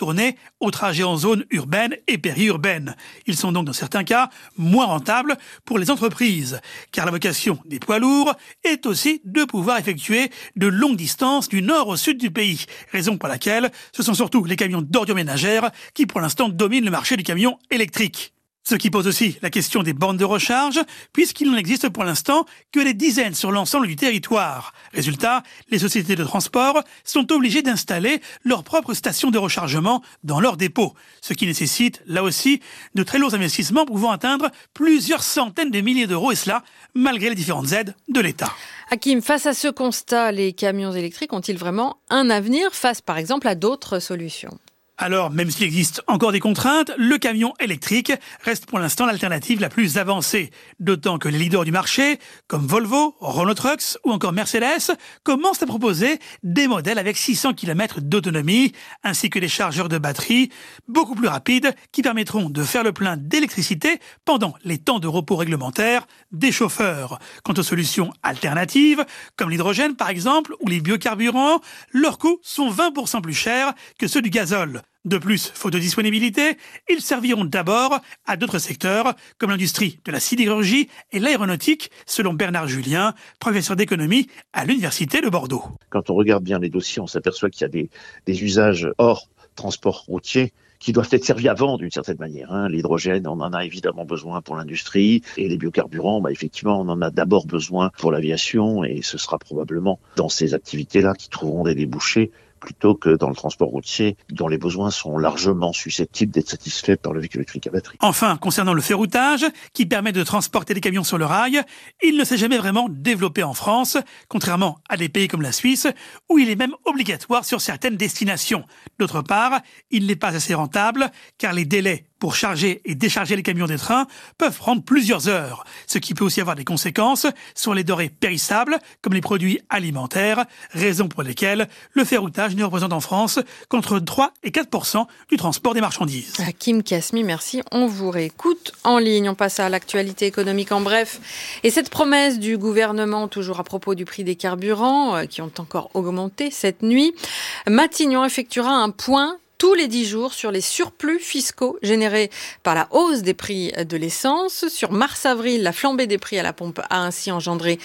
détournés aux trajets en zone urbaine et périurbaine. Ils sont donc dans certains cas moins rentables pour les entreprises, car la vocation des poids lourds est aussi de pouvoir effectuer de longues distances du nord au sud du pays, raison pour laquelle ce sont surtout les camions d'ordures ménagères qui pour l'instant dominent le marché du camion électrique. Ce qui pose aussi la question des bornes de recharge, puisqu'il n'en existe pour l'instant que des dizaines sur l'ensemble du territoire. Résultat, les sociétés de transport sont obligées d'installer leurs propres stations de rechargement dans leurs dépôts, ce qui nécessite, là aussi, de très lourds investissements pouvant atteindre plusieurs centaines de milliers d'euros, et cela malgré les différentes aides de l'État. Hakim, face à ce constat, les camions électriques ont-ils vraiment un avenir face, par exemple, à d'autres solutions ? Alors, même s'il existe encore des contraintes, le camion électrique reste pour l'instant l'alternative la plus avancée. D'autant que les leaders du marché, comme Volvo, Renault Trucks ou encore Mercedes, commencent à proposer des modèles avec 600 km d'autonomie, ainsi que des chargeurs de batterie beaucoup plus rapides qui permettront de faire le plein d'électricité pendant les temps de repos réglementaires des chauffeurs. Quant aux solutions alternatives, comme l'hydrogène par exemple, ou les biocarburants, leurs coûts sont 20% plus chers que ceux du gazole. De plus, faute de disponibilité, ils serviront d'abord à d'autres secteurs, comme l'industrie de la sidérurgie et l'aéronautique, selon Bernard Julien, professeur d'économie à l'Université de Bordeaux. Quand on regarde bien les dossiers, on s'aperçoit qu'il y a des usages hors transport routier qui doivent être servis avant d'une certaine manière. L'hydrogène, on en a évidemment besoin pour l'industrie, et les biocarburants, effectivement, on en a d'abord besoin pour l'aviation, et ce sera probablement dans ces activités-là qui trouveront des débouchés, plutôt que dans le transport routier, dont les besoins sont largement susceptibles d'être satisfaits par le véhicule électrique à batterie. Enfin, concernant le ferroutage, qui permet de transporter des camions sur le rail, il ne s'est jamais vraiment développé en France, contrairement à des pays comme la Suisse, où il est même obligatoire sur certaines destinations. D'autre part, il n'est pas assez rentable, car les délais pour charger et décharger les camions des trains peuvent prendre plusieurs heures, ce qui peut aussi avoir des conséquences sur les denrées périssables, comme les produits alimentaires, raison pour lesquelles le ferroutage ne représente en France qu'entre 3 et 4% du transport des marchandises. Hakim Kasmi, merci. On vous réécoute en ligne. On passe à l'actualité économique en bref. Et cette promesse du gouvernement, toujours à propos du prix des carburants, qui ont encore augmenté cette nuit, Matignon effectuera un point tous les 10 jours sur les surplus fiscaux générés par la hausse des prix de l'essence. Sur mars-avril, la flambée des prix à la pompe a ainsi engendré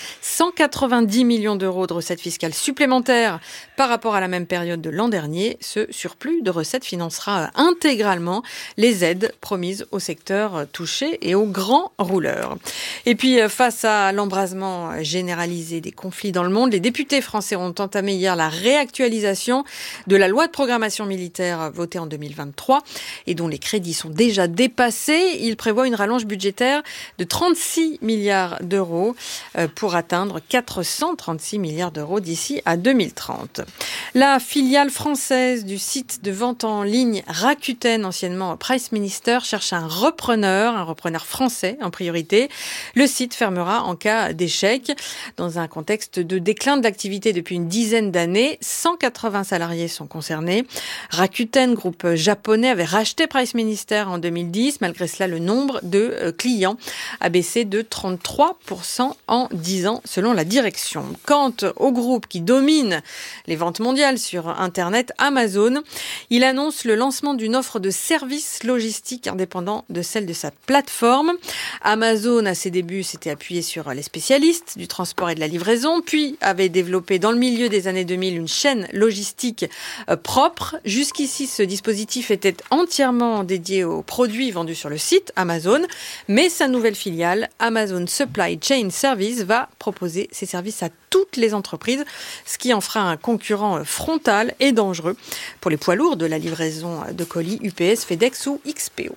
190 millions d'euros de recettes fiscales supplémentaires par rapport à la même période de l'an dernier. Ce surplus de recettes financera intégralement les aides promises au secteur touché et aux grands rouleurs. Et puis, face à l'embrasement généralisé des conflits dans le monde, les députés français ont entamé hier la réactualisation de la loi de programmation militaire votée en 2023 et dont les crédits sont déjà dépassés. Il prévoit une rallonge budgétaire de 36 milliards d'euros pour atteindre 436 milliards d'euros d'ici à 2030. La filiale française du site de vente en ligne Rakuten, anciennement Price Minister, cherche un repreneur français en priorité. Le site fermera en cas d'échec. Dans un contexte de déclin de l'activité depuis une dizaine d'années, 180 salariés sont concernés. Rakuten, groupe japonais, avait racheté Price Minister en 2010. Malgré cela, le nombre de clients a baissé de 33% en 10 ans, selon la direction. Quant au groupe qui domine les ventes mondiales sur Internet, Amazon, il annonce le lancement d'une offre de services logistiques indépendant de celle de sa plateforme. Amazon, à ses débuts, s'était appuyé sur les spécialistes du transport et de la livraison, puis avait développé dans le milieu des années 2000 une chaîne logistique propre. Jusqu'ici, ce dispositif était entièrement dédié aux produits vendus sur le site Amazon, mais sa nouvelle filiale, Amazon Supply Chain Service, va proposer ses services à toutes les entreprises, ce qui en fera un concurrent frontal et dangereux pour les poids lourds de la livraison de colis UPS, FedEx ou XPO.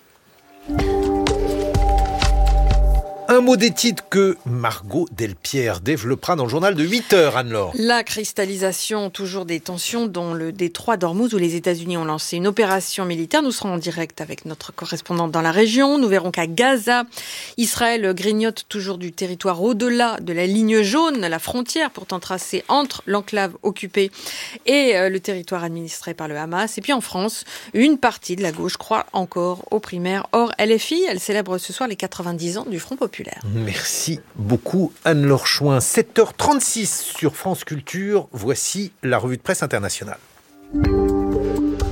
Un mot des titres que Margot Delpierre développera dans le journal de 8h, Anne-Laure. La cristallisation, toujours des tensions dans le détroit d'Ormuz où les États-Unis ont lancé une opération militaire. Nous serons en direct avec notre correspondante dans la région. Nous verrons qu'à Gaza, Israël grignote toujours du territoire au-delà de la ligne jaune, la frontière pourtant tracée entre l'enclave occupée et le territoire administré par le Hamas. Et puis en France, une partie de la gauche croit encore aux primaires hors LFI. Elle célèbre ce soir les 90 ans du Front populaire. Merci beaucoup Anne-Laure Chouin. 7h36 sur France Culture, voici la revue de presse internationale.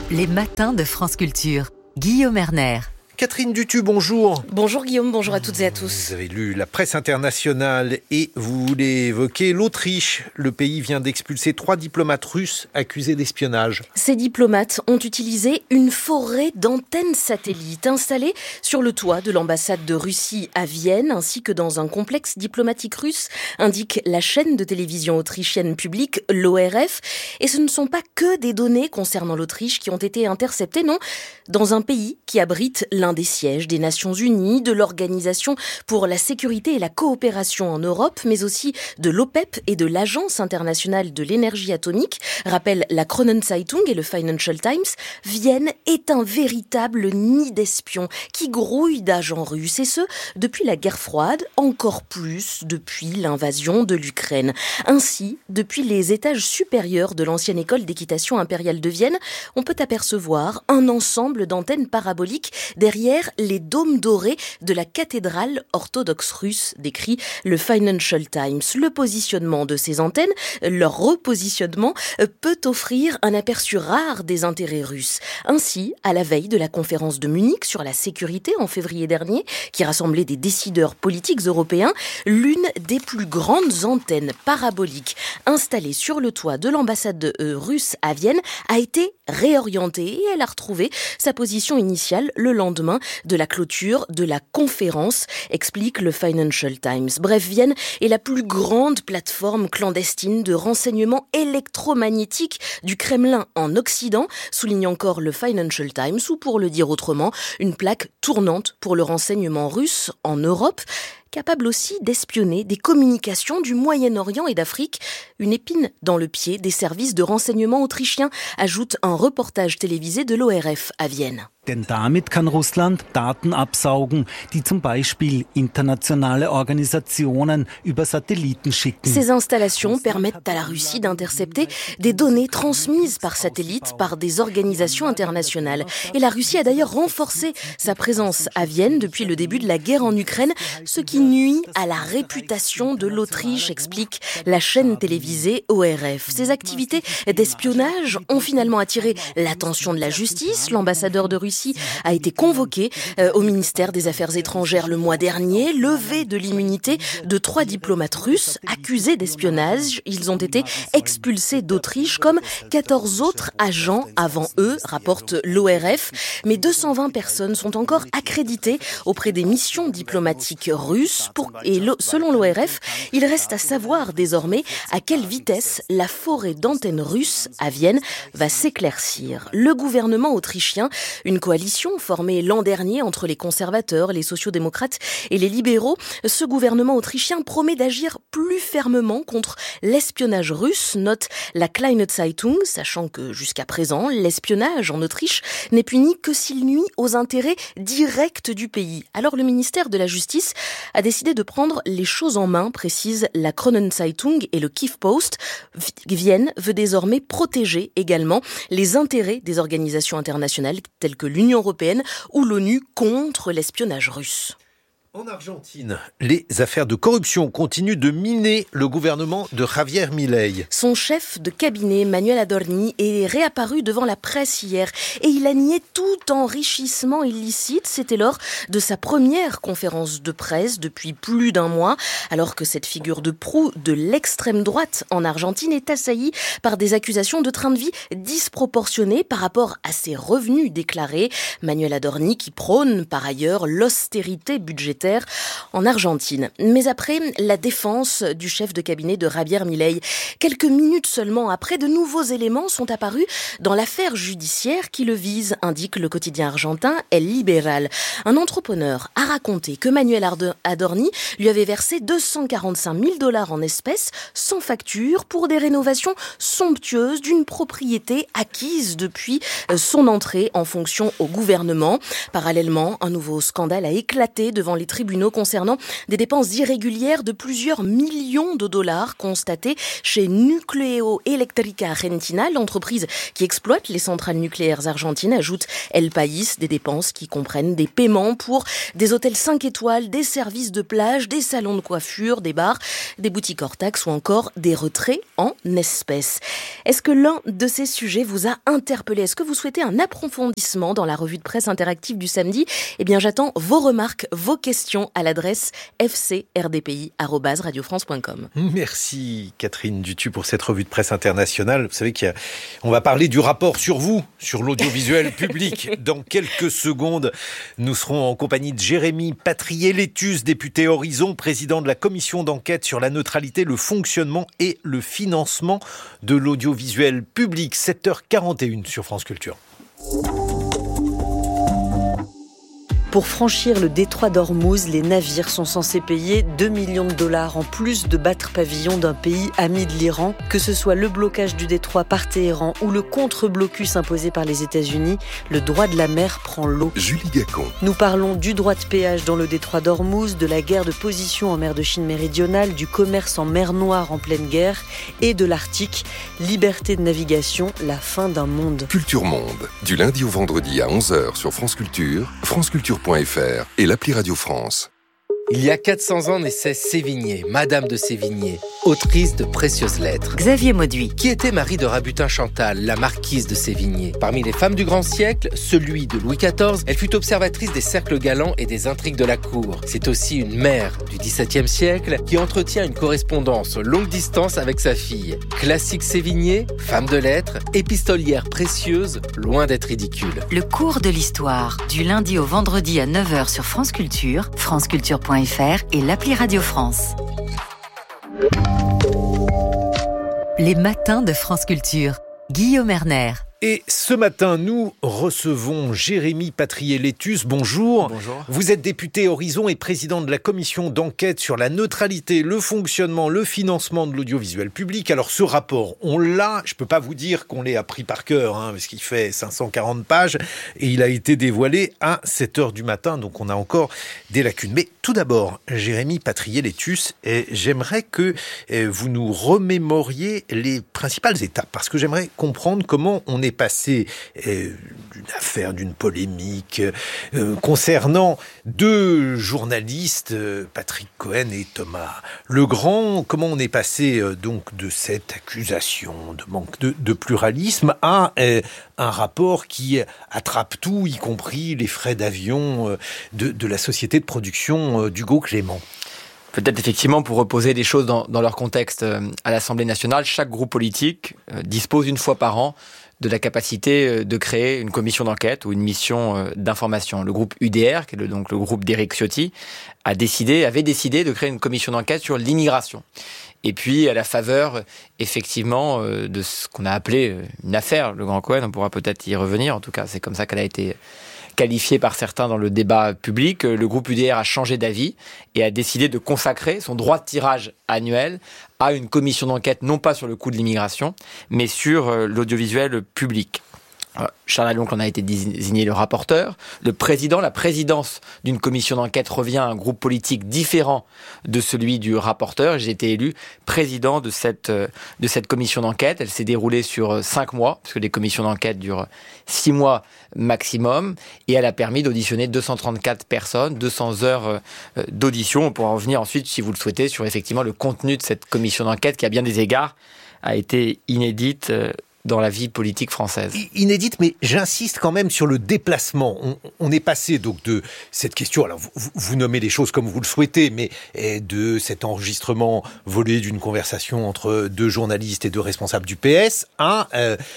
Les matins de France Culture. Guillaume Erner. Catherine Dutu, bonjour. Bonjour Guillaume, bonjour à toutes et à tous. Vous avez lu la presse internationale et vous voulez évoquer l'Autriche. Le pays vient d'expulser 3 diplomates russes accusés d'espionnage. Ces diplomates ont utilisé une forêt d'antennes satellites installées sur le toit de l'ambassade de Russie à Vienne ainsi que dans un complexe diplomatique russe, indique la chaîne de télévision autrichienne publique, l'ORF. Et ce ne sont pas que des données concernant l'Autriche qui ont été interceptées, non, dans un pays qui abrite l'un des sièges des Nations Unies, de l'Organisation pour la sécurité et la coopération en Europe, mais aussi de l'OPEP et de l'Agence internationale de l'énergie atomique, rappelle la Kronenzeitung et le Financial Times. Vienne est un véritable nid d'espions qui grouille d'agents russes, et ce, depuis la guerre froide, encore plus depuis l'invasion de l'Ukraine. Ainsi, depuis les étages supérieurs de l'ancienne école d'équitation impériale de Vienne, on peut apercevoir un ensemble d'antennes paraboliques derrière les dômes dorés de la cathédrale orthodoxe russe, décrit le Financial Times. Le positionnement de ces antennes, leur repositionnement, peut offrir un aperçu rare des intérêts russes. Ainsi, à la veille de la conférence de Munich sur la sécurité en février dernier, qui rassemblait des décideurs politiques européens, l'une des plus grandes antennes paraboliques installées sur le toit de l'ambassade russe à Vienne a été réorientée et elle a retrouvé sa position initiale le lendemain de la clôture de la conférence, explique le Financial Times. Bref, Vienne est la plus grande plateforme clandestine de renseignement électromagnétique du Kremlin en Occident, souligne encore le Financial Times, ou pour le dire autrement, une plaque tournante pour le renseignement russe en Europe, capable aussi d'espionner des communications du Moyen-Orient et d'Afrique, une épine dans le pied des services de renseignement autrichiens, ajoute un reportage télévisé de l'ORF à Vienne. Denn damit kann Russland Daten absaugen, die zum Beispiel internationale Organisationen über Satelliten schicken. Ces installations permettent à la Russie d'intercepter des données transmises par satellite par des organisations internationales. Et la Russie a d'ailleurs renforcé sa présence à Vienne depuis le début de la guerre en Ukraine, ce qui nuit à la réputation de l'Autriche, explique la chaîne télévisée ORF. Ces activités d'espionnage ont finalement attiré l'attention de la justice. L'ambassadeur de Russie a été convoqué au ministère des Affaires étrangères le mois dernier, levé de l'immunité de 3 diplomates russes accusés d'espionnage. Ils ont été expulsés d'Autriche comme 14 autres agents avant eux, rapporte l'ORF. Mais 220 personnes sont encore accréditées auprès des missions diplomatiques russes. Selon l'ORF, il reste à savoir désormais à quelle vitesse la forêt d'antennes russes à Vienne va s'éclaircir. Le gouvernement autrichien, une coalition formée l'an dernier entre les conservateurs, les sociodémocrates et les libéraux, ce gouvernement autrichien promet d'agir plus fermement contre l'espionnage russe, note la Kleine Zeitung, sachant que jusqu'à présent, l'espionnage en Autriche n'est puni que s'il nuit aux intérêts directs du pays. Alors le ministère de la Justice a décidé de prendre les choses en main, précise la Kronenzeitung et le Kiev Post. Vienne veut désormais protéger également les intérêts des organisations internationales telles que l'Union européenne ou l'ONU contre l'espionnage russe. En Argentine, les affaires de corruption continuent de miner le gouvernement de Javier Milei. Son chef de cabinet, Manuel Adorni, est réapparu devant la presse hier et il a nié tout enrichissement illicite. C'était lors de sa première conférence de presse depuis plus d'un mois, alors que cette figure de proue de l'extrême droite en Argentine est assaillie par des accusations de train de vie disproportionnées par rapport à ses revenus déclarés. Manuel Adorni qui prône par ailleurs l'austérité budgétaire en Argentine. Mais après la défense du chef de cabinet de Javier Milei, quelques minutes seulement après, de nouveaux éléments sont apparus dans l'affaire judiciaire qui le vise, indique le quotidien argentin El Liberal. Un entrepreneur a raconté que Manuel Adorni lui avait versé $245 000 en espèces, sans facture, pour des rénovations somptueuses d'une propriété acquise depuis son entrée en fonction au gouvernement. Parallèlement, un nouveau scandale a éclaté devant les tribunaux concernant des dépenses irrégulières de plusieurs millions de dollars constatées chez Nucleo Electrica Argentina, l'entreprise qui exploite les centrales nucléaires argentines, ajoute El País, des dépenses qui comprennent des paiements pour des hôtels 5 étoiles, des services de plage, des salons de coiffure, des bars, des boutiques hors taxes ou encore des retraits en espèces. Est-ce que l'un de ces sujets vous a interpellé ? Est-ce que vous souhaitez un approfondissement dans la revue de presse interactive du samedi ? Eh bien, j'attends vos remarques, vos questions à l'adresse fcrdpi@radiofrance.com. Merci Catherine Dutu pour cette revue de presse internationale. Vous savez qu'on va parler du rapport sur vous, sur l'audiovisuel public. Dans quelques secondes, nous serons en compagnie de Jérémy Patrié-Létus, député Horizon, président de la commission d'enquête sur la neutralité, le fonctionnement et le financement de l'audiovisuel public. 7h41 sur France Culture. Pour franchir le détroit d'Ormuz, les navires sont censés payer 2 millions de dollars en plus de battre pavillon d'un pays ami de l'Iran. Que ce soit le blocage du détroit par Téhéran ou le contre-blocus imposé par les États-Unis, le droit de la mer prend l'eau. Julie Gacon. Nous parlons du droit de péage dans le détroit d'Ormuz, de la guerre de position en mer de Chine méridionale, du commerce en mer Noire en pleine guerre et de l'Arctique. Liberté de navigation, la fin d'un monde. Culture Monde, du lundi au vendredi à 11h sur France Culture, franceculture.fr et l'appli Radio France. Il y a 400 ans naissait Sévigné, Madame de Sévigné, autrice de précieuses lettres. Xavier Mauduit. Qui était Marie de Rabutin-Chantal, la marquise de Sévigné. Parmi les femmes du grand siècle, celui de Louis XIV, elle fut observatrice des cercles galants et des intrigues de la cour. C'est aussi une mère du XVIIe siècle qui entretient une correspondance longue distance avec sa fille. Classique Sévigné, femme de lettres, épistolière précieuse, loin d'être ridicule. Le cours de l'histoire, du lundi au vendredi à 9h sur France Culture, franceculture.fr et l'appli Radio France. Les matins de France Culture. Guillaume Erner. Et ce matin, nous recevons Jérémy Patrié-Létus. Bonjour. Bonjour. Vous êtes député Horizon et président de la commission d'enquête sur la neutralité, le fonctionnement, le financement de l'audiovisuel public. Alors ce rapport, on l'a, je ne peux pas vous dire qu'on l'ait appris par cœur, parce qu'il fait 540 pages et il a été dévoilé à 7h du matin, donc on a encore des lacunes. Mais tout d'abord, Jérémy Patrié-Létus, j'aimerais que vous nous remémoriez les principales étapes, parce que j'aimerais comprendre comment on est passé d'une affaire, d'une polémique concernant deux journalistes, Patrick Cohen et Thomas Legrand. Comment on est passé donc de cette accusation de manque de pluralisme à un rapport qui attrape tout, y compris les frais d'avion de la société de production d'Hugo Clément. Peut-être effectivement pour reposer les choses dans leur contexte. À l'Assemblée nationale, chaque groupe politique dispose une fois par an de la capacité de créer une commission d'enquête ou une mission d'information. Le groupe UDR, qui est donc le groupe d'Éric Ciotti, avait décidé de créer une commission d'enquête sur l'immigration. Et puis, à la faveur, effectivement, de ce qu'on a appelé une affaire, le Grand Cohen, on pourra peut-être y revenir. En tout cas, c'est comme ça qu'elle a été qualifiée par certains dans le débat public. Le groupe UDR a changé d'avis et a décidé de consacrer son droit de tirage annuel à une commission d'enquête, non pas sur le coût de l'immigration, mais sur l'audiovisuel public. Charles Aloncle en a été désigné le rapporteur. La présidence d'une commission d'enquête revient à un groupe politique différent de celui du rapporteur. J'ai été élu président de cette commission d'enquête. Elle s'est déroulée sur 5 mois, parce que les commissions d'enquête durent 6 mois maximum. Et elle a permis d'auditionner 234 personnes, 200 heures d'audition. On pourra revenir ensuite, si vous le souhaitez, sur effectivement le contenu de cette commission d'enquête qui, à bien des égards, a été inédite dans la vie politique française. Inédite, mais j'insiste quand même sur le déplacement. On est passé donc de cette question, alors vous nommez les choses comme vous le souhaitez, mais de cet enregistrement volé d'une conversation entre deux journalistes et deux responsables du PS à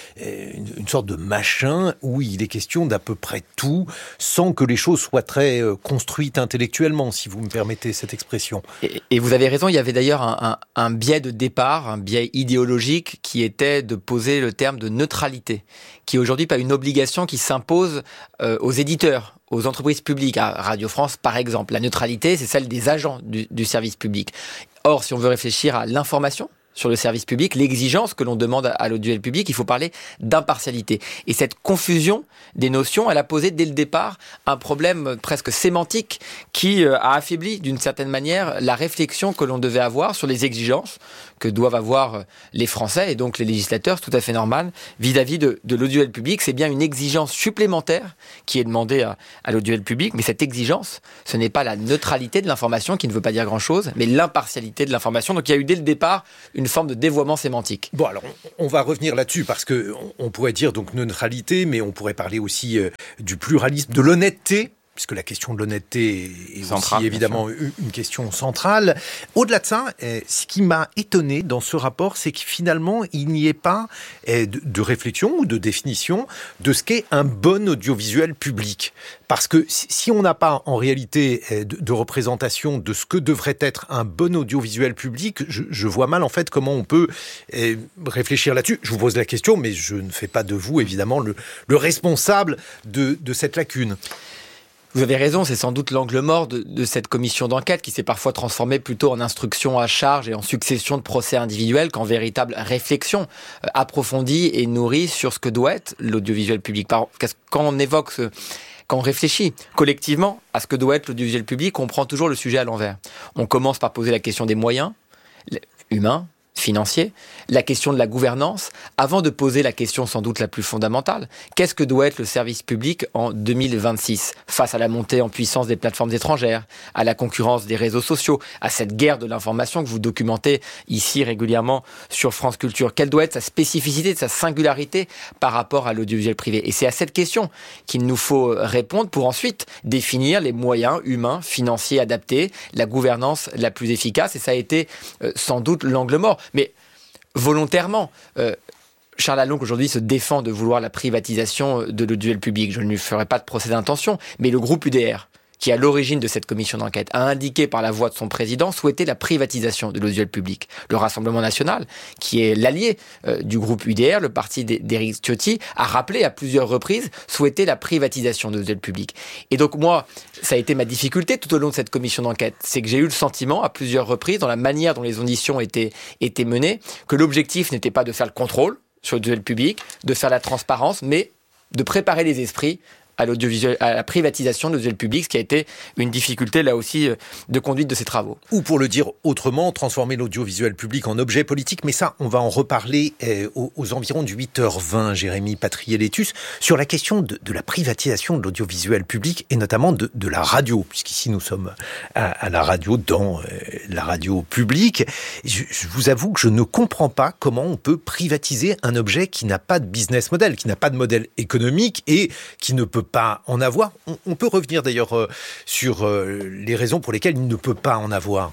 une sorte de machin où il est question d'à peu près tout, sans que les choses soient très construites intellectuellement, si vous me permettez cette expression. Et vous avez raison, il y avait d'ailleurs un biais de départ, un biais idéologique qui était de poser le terme de neutralité, qui est aujourd'hui pas une obligation qui s'impose aux éditeurs, aux entreprises publiques. À Radio France, par exemple, la neutralité, c'est celle des agents du service public. Or, si on veut réfléchir à l'information, sur le service public, l'exigence que l'on demande à l'audiovisuel public, il faut parler d'impartialité. Et cette confusion des notions, elle a posé dès le départ un problème presque sémantique qui a affaibli d'une certaine manière la réflexion que l'on devait avoir sur les exigences que doivent avoir les Français et donc les législateurs, c'est tout à fait normal, vis-à-vis de l'audiovisuel public. C'est bien une exigence supplémentaire qui est demandée à l'audiovisuel public, mais cette exigence, ce n'est pas la neutralité de l'information qui ne veut pas dire grand-chose, mais l'impartialité de l'information. Donc il y a eu dès le départ une forme de dévoiement sémantique. Bon, alors, on va revenir là-dessus, parce que on pourrait dire donc neutralité, mais on pourrait parler aussi du pluralisme, de l'honnêteté, puisque la question de l'honnêteté est centrale, aussi évidemment une question centrale. Au-delà de ça, ce qui m'a étonné dans ce rapport, c'est que finalement, il n'y ait pas de réflexion ou de définition de ce qu'est un bon audiovisuel public. Parce que si on n'a pas en réalité de représentation de ce que devrait être un bon audiovisuel public, je vois mal en fait comment on peut réfléchir là-dessus. Je vous pose la question, mais je ne fais pas de vous évidemment le responsable de cette lacune. Vous avez raison, c'est sans doute l'angle mort de cette commission d'enquête qui s'est parfois transformée plutôt en instruction à charge et en succession de procès individuels qu'en véritable réflexion approfondie et nourrie sur ce que doit être l'audiovisuel public. Quand on évoque quand on réfléchit collectivement à ce que doit être l'audiovisuel public, on prend toujours le sujet à l'envers. On commence par poser la question des moyens humains, financiers, la question de la gouvernance, avant de poser la question sans doute la plus fondamentale. Qu'est-ce que doit être le service public en 2026 face à la montée en puissance des plateformes étrangères, à la concurrence des réseaux sociaux, à cette guerre de l'information que vous documentez ici régulièrement sur France Culture? Quelle doit être sa spécificité, sa singularité par rapport à l'audiovisuel privé? Et c'est à cette question qu'il nous faut répondre pour ensuite définir les moyens humains, financiers adaptés, la gouvernance la plus efficace. Et ça a été sans doute l'angle mort. Mais volontairement, Charles Alonc aujourd'hui se défend de vouloir la privatisation de l'audiovisuel public. Je ne lui ferai pas de procès d'intention, mais le groupe UDR, qui est à l'origine de cette commission d'enquête, a indiqué par la voix de son président souhaiter la privatisation de l'audiovisuel public. Le Rassemblement national, qui est l'allié du groupe UDR, le parti d'Éric Ciotti, a rappelé à plusieurs reprises souhaiter la privatisation de l'audiovisuel public. Et donc moi, ça a été ma difficulté tout au long de cette commission d'enquête, c'est que j'ai eu le sentiment à plusieurs reprises, dans la manière dont les auditions étaient menées, que l'objectif n'était pas de faire le contrôle sur l'audiovisuel public, de faire la transparence, mais de préparer les esprits à l'audiovisuel, à la privatisation de l'audiovisuel public, ce qui a été une difficulté là aussi de conduite de ces travaux. Ou pour le dire autrement, transformer l'audiovisuel public en objet politique, mais ça, on va en reparler aux environs de 8h20, Jérémy Patrier-Létus, sur la question de la privatisation de l'audiovisuel public et notamment de la radio, puisqu'ici nous sommes à la radio, dans la radio publique. Je vous avoue que je ne comprends pas comment on peut privatiser un objet qui n'a pas de business model, qui n'a pas de modèle économique et qui ne peut pas en avoir. On peut revenir d'ailleurs sur les raisons pour lesquelles il ne peut pas en avoir.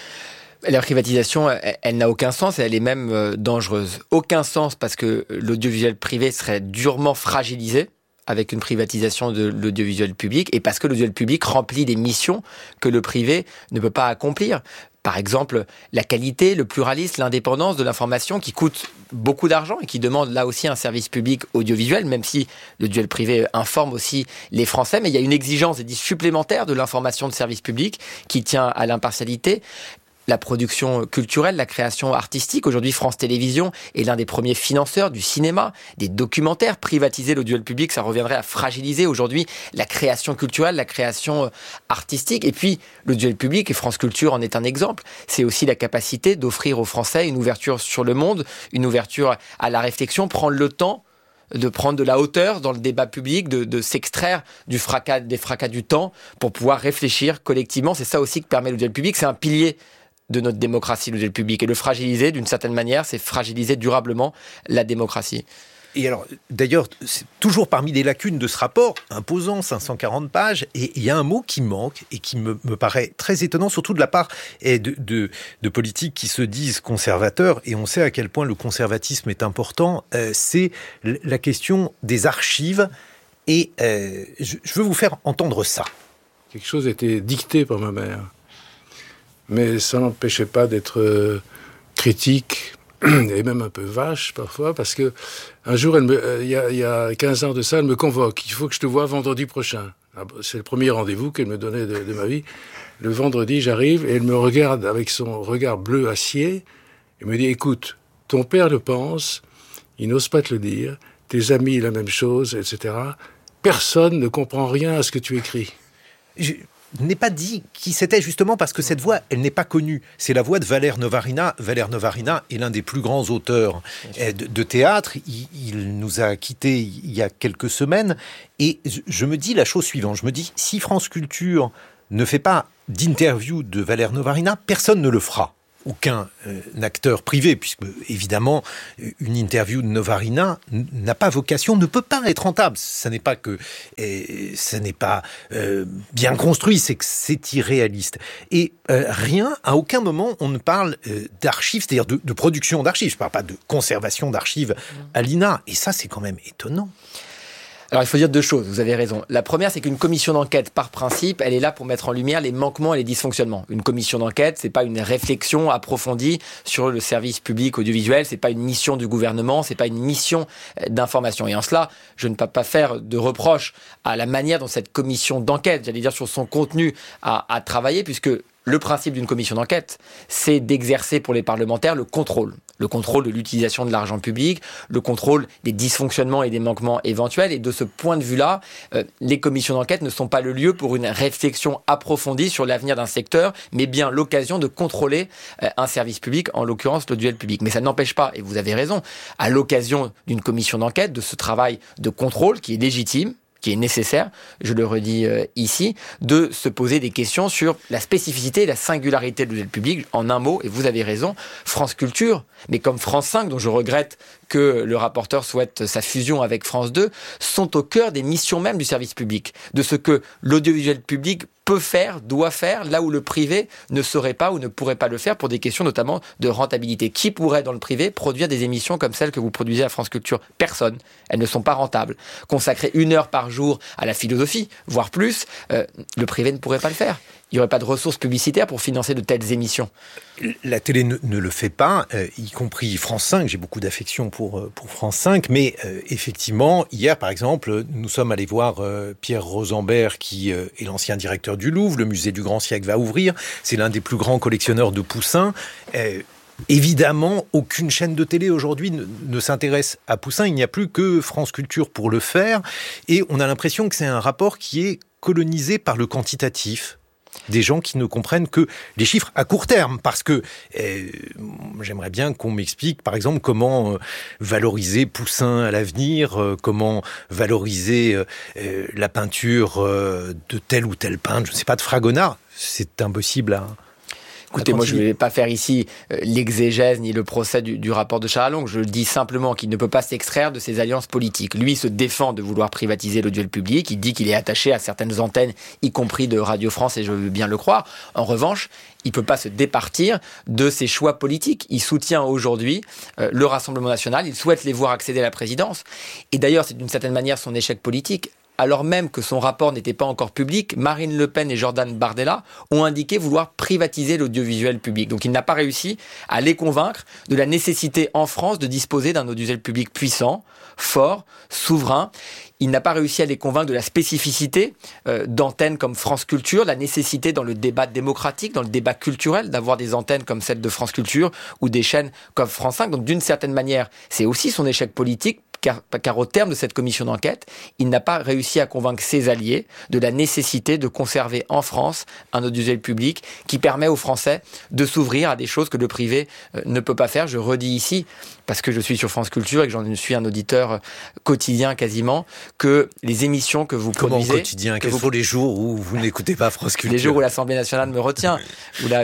La privatisation, elle n'a aucun sens et elle est même dangereuse. Aucun sens parce que l'audiovisuel privé serait durement fragilisé avec une privatisation de l'audiovisuel public et parce que l'audiovisuel public remplit des missions que le privé ne peut pas accomplir. Par exemple, la qualité, le pluralisme, l'indépendance de l'information qui coûte beaucoup d'argent et qui demande là aussi un service public audiovisuel, même si l'audiovisuel privé informe aussi les Français. Mais il y a une exigence supplémentaire de l'information de service public qui tient à l'impartialité. La production culturelle, la création artistique. Aujourd'hui, France Télévisions est l'un des premiers financeurs du cinéma, des documentaires. Privatiser l'audiovisuel public, ça reviendrait à fragiliser aujourd'hui la création culturelle, la création artistique. Et puis, l'audiovisuel public, et France Culture en est un exemple, c'est aussi la capacité d'offrir aux Français une ouverture sur le monde, une ouverture à la réflexion, prendre le temps de prendre de la hauteur dans le débat public, de s'extraire des fracas du temps pour pouvoir réfléchir collectivement. C'est ça aussi que permet l'audiovisuel public. C'est un pilier de notre démocratie, l'audiovisuel public. Et le fragiliser, d'une certaine manière, c'est fragiliser durablement la démocratie. Et alors, d'ailleurs, c'est toujours parmi les lacunes de ce rapport, imposant, 540 pages, et il y a un mot qui manque et qui me paraît très étonnant, surtout de la part de politiques qui se disent conservateurs, et on sait à quel point le conservatisme est important, c'est la question des archives, et je veux vous faire entendre ça. Quelque chose était dicté par ma mère, mais ça n'empêchait pas d'être critique, et même un peu vache parfois, parce que un jour, il y a 15 ans de ça, elle me convoque. Il faut que je te voie vendredi prochain. C'est le premier rendez-vous qu'elle me donnait de ma vie. Le vendredi, j'arrive et elle me regarde avec son regard bleu acier Il me dit, écoute, ton père le pense, il n'ose pas te le dire, tes amis la même chose, etc. Personne ne comprend rien à ce que tu écris. Je n'ai pas dit qui c'était, justement parce que cette voix, elle n'est pas connue. C'est la voix de Valère Novarina. Valère Novarina est l'un des plus grands auteurs de théâtre. Il nous a quittés il y a quelques semaines. Et je me dis la chose suivante. Je me dis, si France Culture ne fait pas d'interview de Valère Novarina, personne ne le fera. Aucun acteur privé, puisque évidemment une interview de Novarina n'a pas vocation, ne peut pas être rentable. Ça n'est pas que ça n'est pas bien construit, c'est que c'est irréaliste. Et rien, à aucun moment, on ne parle d'archives, c'est-à-dire de production d'archives. Je ne parle pas de conservation d'archives à l'INA. Et ça, c'est quand même étonnant. Alors, il faut dire deux choses, vous avez raison. La première, c'est qu'une commission d'enquête, par principe, elle est là pour mettre en lumière les manquements et les dysfonctionnements. Une commission d'enquête, c'est pas une réflexion approfondie sur le service public audiovisuel, c'est pas une mission du gouvernement, c'est pas une mission d'information. Et en cela, je ne peux pas faire de reproche à la manière dont cette commission d'enquête, j'allais dire sur son contenu, a travaillé, puisque le principe d'une commission d'enquête, c'est d'exercer pour les parlementaires le contrôle. Le contrôle de l'utilisation de l'argent public, le contrôle des dysfonctionnements et des manquements éventuels. Et de ce point de vue-là, les commissions d'enquête ne sont pas le lieu pour une réflexion approfondie sur l'avenir d'un secteur, mais bien l'occasion de contrôler un service public, en l'occurrence l'audiovisuel public. Mais ça n'empêche pas, et vous avez raison, à l'occasion d'une commission d'enquête, de ce travail de contrôle qui est légitime, qui est nécessaire, je le redis ici, de se poser des questions sur la spécificité et la singularité de l'audiovisuel public. En un mot, et vous avez raison, France Culture, mais comme France 5, dont je regrette que le rapporteur souhaite sa fusion avec France 2, sont au cœur des missions même du service public, de ce que l'audiovisuel public peut faire, doit faire, là où le privé ne saurait pas ou ne pourrait pas le faire pour des questions notamment de rentabilité. Qui pourrait dans le privé produire des émissions comme celles que vous produisez à France Culture ? Personne. Elles ne sont pas rentables. Consacrer 1 heure par jour à la philosophie, voire plus, le privé ne pourrait pas le faire. Il n'y aurait pas de ressources publicitaires pour financer de telles émissions. La télé ne le fait pas, y compris France 5. J'ai beaucoup d'affection pour France 5. Mais effectivement, hier, par exemple, nous sommes allés voir Pierre Rosenberg, qui est l'ancien directeur du Louvre. Le musée du Grand Siècle va ouvrir. C'est l'un des plus grands collectionneurs de Poussin. Évidemment, aucune chaîne de télé aujourd'hui ne s'intéresse à Poussin. Il n'y a plus que France Culture pour le faire. Et on a l'impression que c'est un rapport qui est colonisé par le quantitatif. Des gens qui ne comprennent que les chiffres à court terme, parce que j'aimerais bien qu'on m'explique, par exemple, comment valoriser Poussin à l'avenir, comment valoriser la peinture de tel ou tel peintre, je ne sais pas, de Fragonard. C'est impossible à... Écoutez, moi je ne vais pas faire ici l'exégèse ni le procès du rapport de Charalangue. Je le dis simplement qu'il ne peut pas s'extraire de ses alliances politiques. Lui se défend de vouloir privatiser l'audiovisuel public. Il dit qu'il est attaché à certaines antennes, y compris de Radio France, et je veux bien le croire. En revanche, il ne peut pas se départir de ses choix politiques. Il soutient aujourd'hui le Rassemblement national. Il souhaite les voir accéder à la présidence. Et d'ailleurs, c'est d'une certaine manière son échec politique. Alors même que son rapport n'était pas encore public, Marine Le Pen et Jordan Bardella ont indiqué vouloir privatiser l'audiovisuel public. Donc il n'a pas réussi à les convaincre de la nécessité en France de disposer d'un audiovisuel public puissant, fort, souverain. Il n'a pas réussi à les convaincre de la spécificité d'antennes comme France Culture, la nécessité dans le débat démocratique, dans le débat culturel, d'avoir des antennes comme celle de France Culture ou des chaînes comme France 5. Donc d'une certaine manière, c'est aussi son échec politique, car au terme de cette commission d'enquête, il n'a pas réussi à convaincre ses alliés de la nécessité de conserver en France un audiovisuel public qui permet aux Français de s'ouvrir à des choses que le privé ne peut pas faire. Je redis ici, parce que je suis sur France Culture et que j'en suis un auditeur quotidien quasiment, que les émissions que vous produisez... Comment quotidien ? Quels sont les jours où vous n'écoutez pas France Culture ? Les jours où l'Assemblée nationale me retient, où la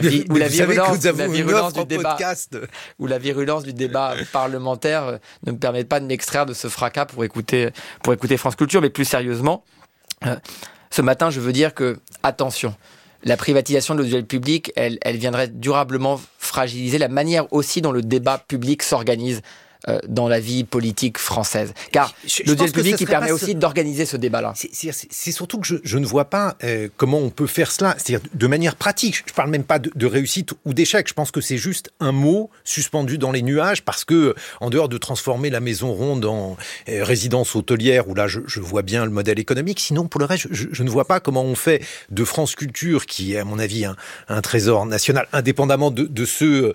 virulence du débat parlementaire ne me permet pas de m'extraire de ce fracas pour écouter France Culture. Mais plus sérieusement, ce matin, je veux dire que, attention, la privatisation de l'audiovisuel public, elle viendrait durablement fragiliser la manière aussi dont le débat public s'organise dans la vie politique française. Car l'audiovisuel public, il permet aussi d'organiser ce débat-là. C'est surtout que je ne vois pas comment on peut faire cela, c'est-à-dire de manière pratique. Je ne parle même pas de réussite ou d'échec. Je pense que c'est juste un mot suspendu dans les nuages parce que, en dehors de transformer la Maison Ronde en résidence hôtelière, où là je vois bien le modèle économique, sinon pour le reste, je ne vois pas comment on fait de France Culture, qui est à mon avis un trésor national, indépendamment de ceux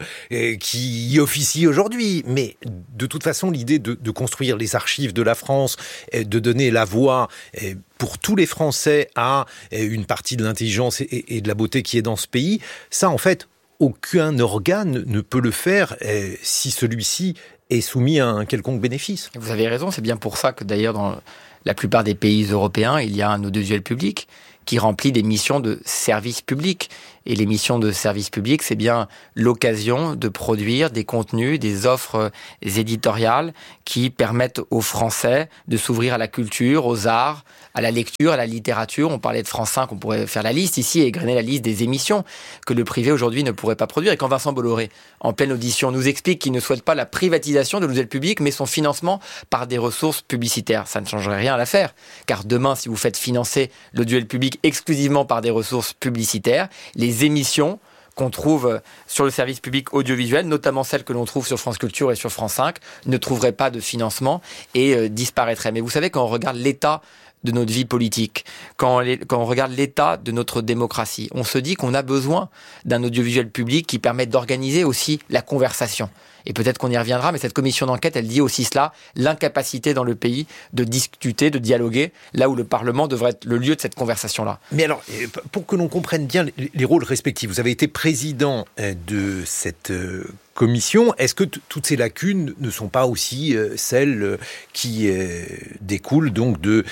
qui y officient aujourd'hui. Mais de toute façon, l'idée de construire les archives de la France, de donner la voix pour tous les Français à une partie de l'intelligence et de la beauté qui est dans ce pays, ça en fait, aucun organe ne peut le faire si celui-ci est soumis à un quelconque bénéfice. Vous avez raison, c'est bien pour ça que d'ailleurs dans la plupart des pays européens, il y a un audiovisuel public qui remplit des missions de service public. Et les missions de service public, c'est bien l'occasion de produire des contenus, des offres éditoriales qui permettent aux Français de s'ouvrir à la culture, aux arts, à la lecture, à la littérature. On parlait de France 5, on pourrait faire la liste ici et égrener la liste des émissions que le privé aujourd'hui ne pourrait pas produire. Et quand Vincent Bolloré, en pleine audition, nous explique qu'il ne souhaite pas la privatisation de l'audiovisuel public, mais son financement par des ressources publicitaires, ça ne changerait rien à l'affaire. Car demain, si vous faites financer l'audiovisuel public exclusivement par des ressources publicitaires, les émissions qu'on trouve sur le service public audiovisuel, notamment celles que l'on trouve sur France Culture et sur France 5, ne trouveraient pas de financement et disparaîtraient. Mais vous savez, quand on regarde l'état de notre vie politique, quand on regarde l'état de notre démocratie, on se dit qu'on a besoin d'un audiovisuel public qui permette d'organiser aussi la conversation. Et peut-être qu'on y reviendra, mais cette commission d'enquête, elle dit aussi cela, l'incapacité dans le pays de discuter, de dialoguer, là où le Parlement devrait être le lieu de cette conversation-là. Mais alors, pour que l'on comprenne bien les rôles respectifs, vous avez été président de cette commission. Est-ce que toutes ces lacunes ne sont pas aussi celles qui découlent donc de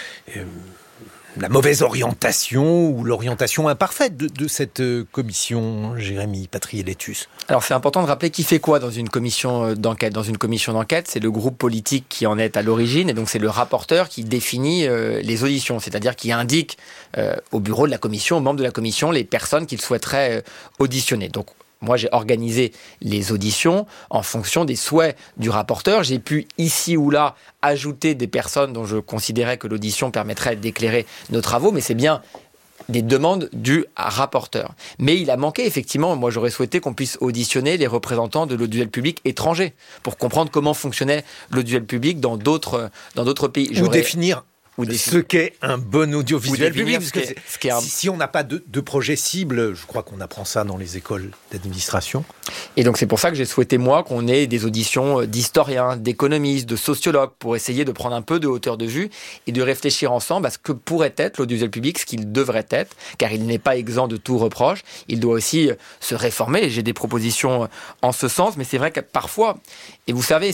la mauvaise orientation ou l'orientation imparfaite de cette commission, Jérémy Patrier-Létus? Alors c'est important de rappeler qui fait quoi dans une commission d'enquête. Dans une commission d'enquête, c'est le groupe politique qui en est à l'origine, et donc c'est le rapporteur qui définit les auditions, c'est-à-dire qui indique au bureau de la commission, aux membres de la commission, les personnes qu'il souhaiterait auditionner. Donc moi, j'ai organisé les auditions en fonction des souhaits du rapporteur. J'ai pu, ici ou là, ajouter des personnes dont je considérais que l'audition permettrait d'éclairer nos travaux, mais c'est bien des demandes du rapporteur. Mais il a manqué, effectivement, moi j'aurais souhaité qu'on puisse auditionner les représentants de l'audiovisuel public étranger pour comprendre comment fonctionnait l'audiovisuel public dans d'autres pays. Ou définir ce qu'est un bon audiovisuel public. Parce que si on n'a pas de projet cible, je crois qu'on apprend ça dans les écoles d'administration. Et donc c'est pour ça que j'ai souhaité, moi, qu'on ait des auditions d'historiens, d'économistes, de sociologues, pour essayer de prendre un peu de hauteur de vue et de réfléchir ensemble à ce que pourrait être l'audiovisuel public, ce qu'il devrait être, car il n'est pas exempt de tout reproche. Il doit aussi se réformer. J'ai des propositions en ce sens, mais c'est vrai que parfois, et vous savez,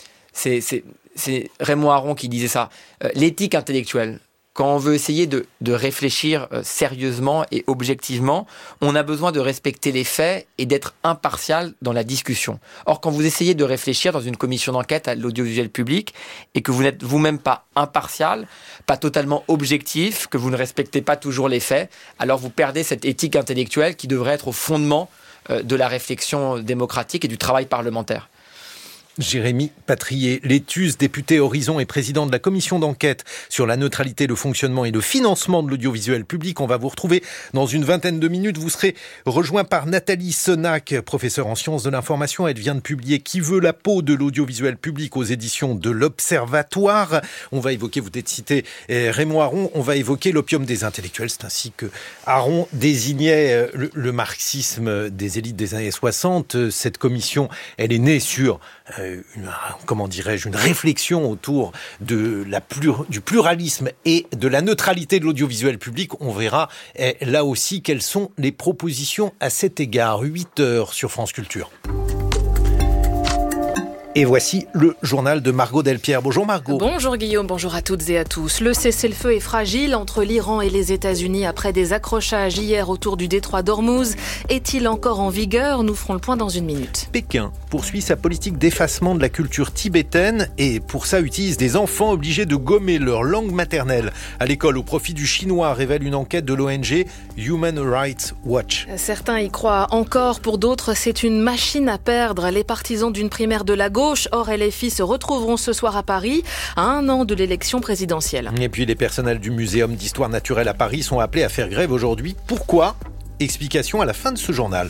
c'est Raymond Aron qui disait ça, l'éthique intellectuelle. Quand on veut essayer de réfléchir sérieusement et objectivement, on a besoin de respecter les faits et d'être impartial dans la discussion. Or, quand vous essayez de réfléchir dans une commission d'enquête à l'audiovisuel public et que vous n'êtes vous-même pas impartial, pas totalement objectif, que vous ne respectez pas toujours les faits, alors vous perdez cette éthique intellectuelle qui devrait être au fondement de la réflexion démocratique et du travail parlementaire. Jérémy Patrier-Létus, député Horizon et président de la commission d'enquête sur la neutralité, le fonctionnement et le financement de l'audiovisuel public. On va vous retrouver dans une vingtaine de minutes. Vous serez rejoint par Nathalie Senac, professeure en sciences de l'information. Elle vient de publier « Qui veut la peau de l'audiovisuel public » aux éditions de l'Observatoire. On va évoquer, vous êtes cité Raymond Aron, on va évoquer l'opium des intellectuels. C'est ainsi que Aron désignait le marxisme des élites des années 60. Cette commission, elle est née sur une réflexion autour du pluralisme et de la neutralité de l'audiovisuel public. On verra là aussi quelles sont les propositions à cet égard. 8h sur France Culture. Et voici le journal de Margot Delpierre. Bonjour Margot. Bonjour Guillaume, bonjour à toutes et à tous. Le cessez-le-feu est fragile entre l'Iran et les États-Unis après des accrochages hier autour du détroit d'Ormuz. Est-il encore en vigueur ? Nous ferons le point dans une minute. Pékin poursuit sa politique d'effacement de la culture tibétaine et pour ça utilise des enfants obligés de gommer leur langue maternelle à l'école au profit du chinois, révèle une enquête de l'ONG Human Rights Watch. Certains y croient encore, pour d'autres c'est une machine à perdre. Les partisans d'une primaire de la gauche gauche, hors LFI, se retrouveront ce soir à Paris, à 1 an de l'élection présidentielle. Et puis les personnels du Muséum d'histoire naturelle à Paris sont appelés à faire grève aujourd'hui. Pourquoi ? Explication à la fin de ce journal.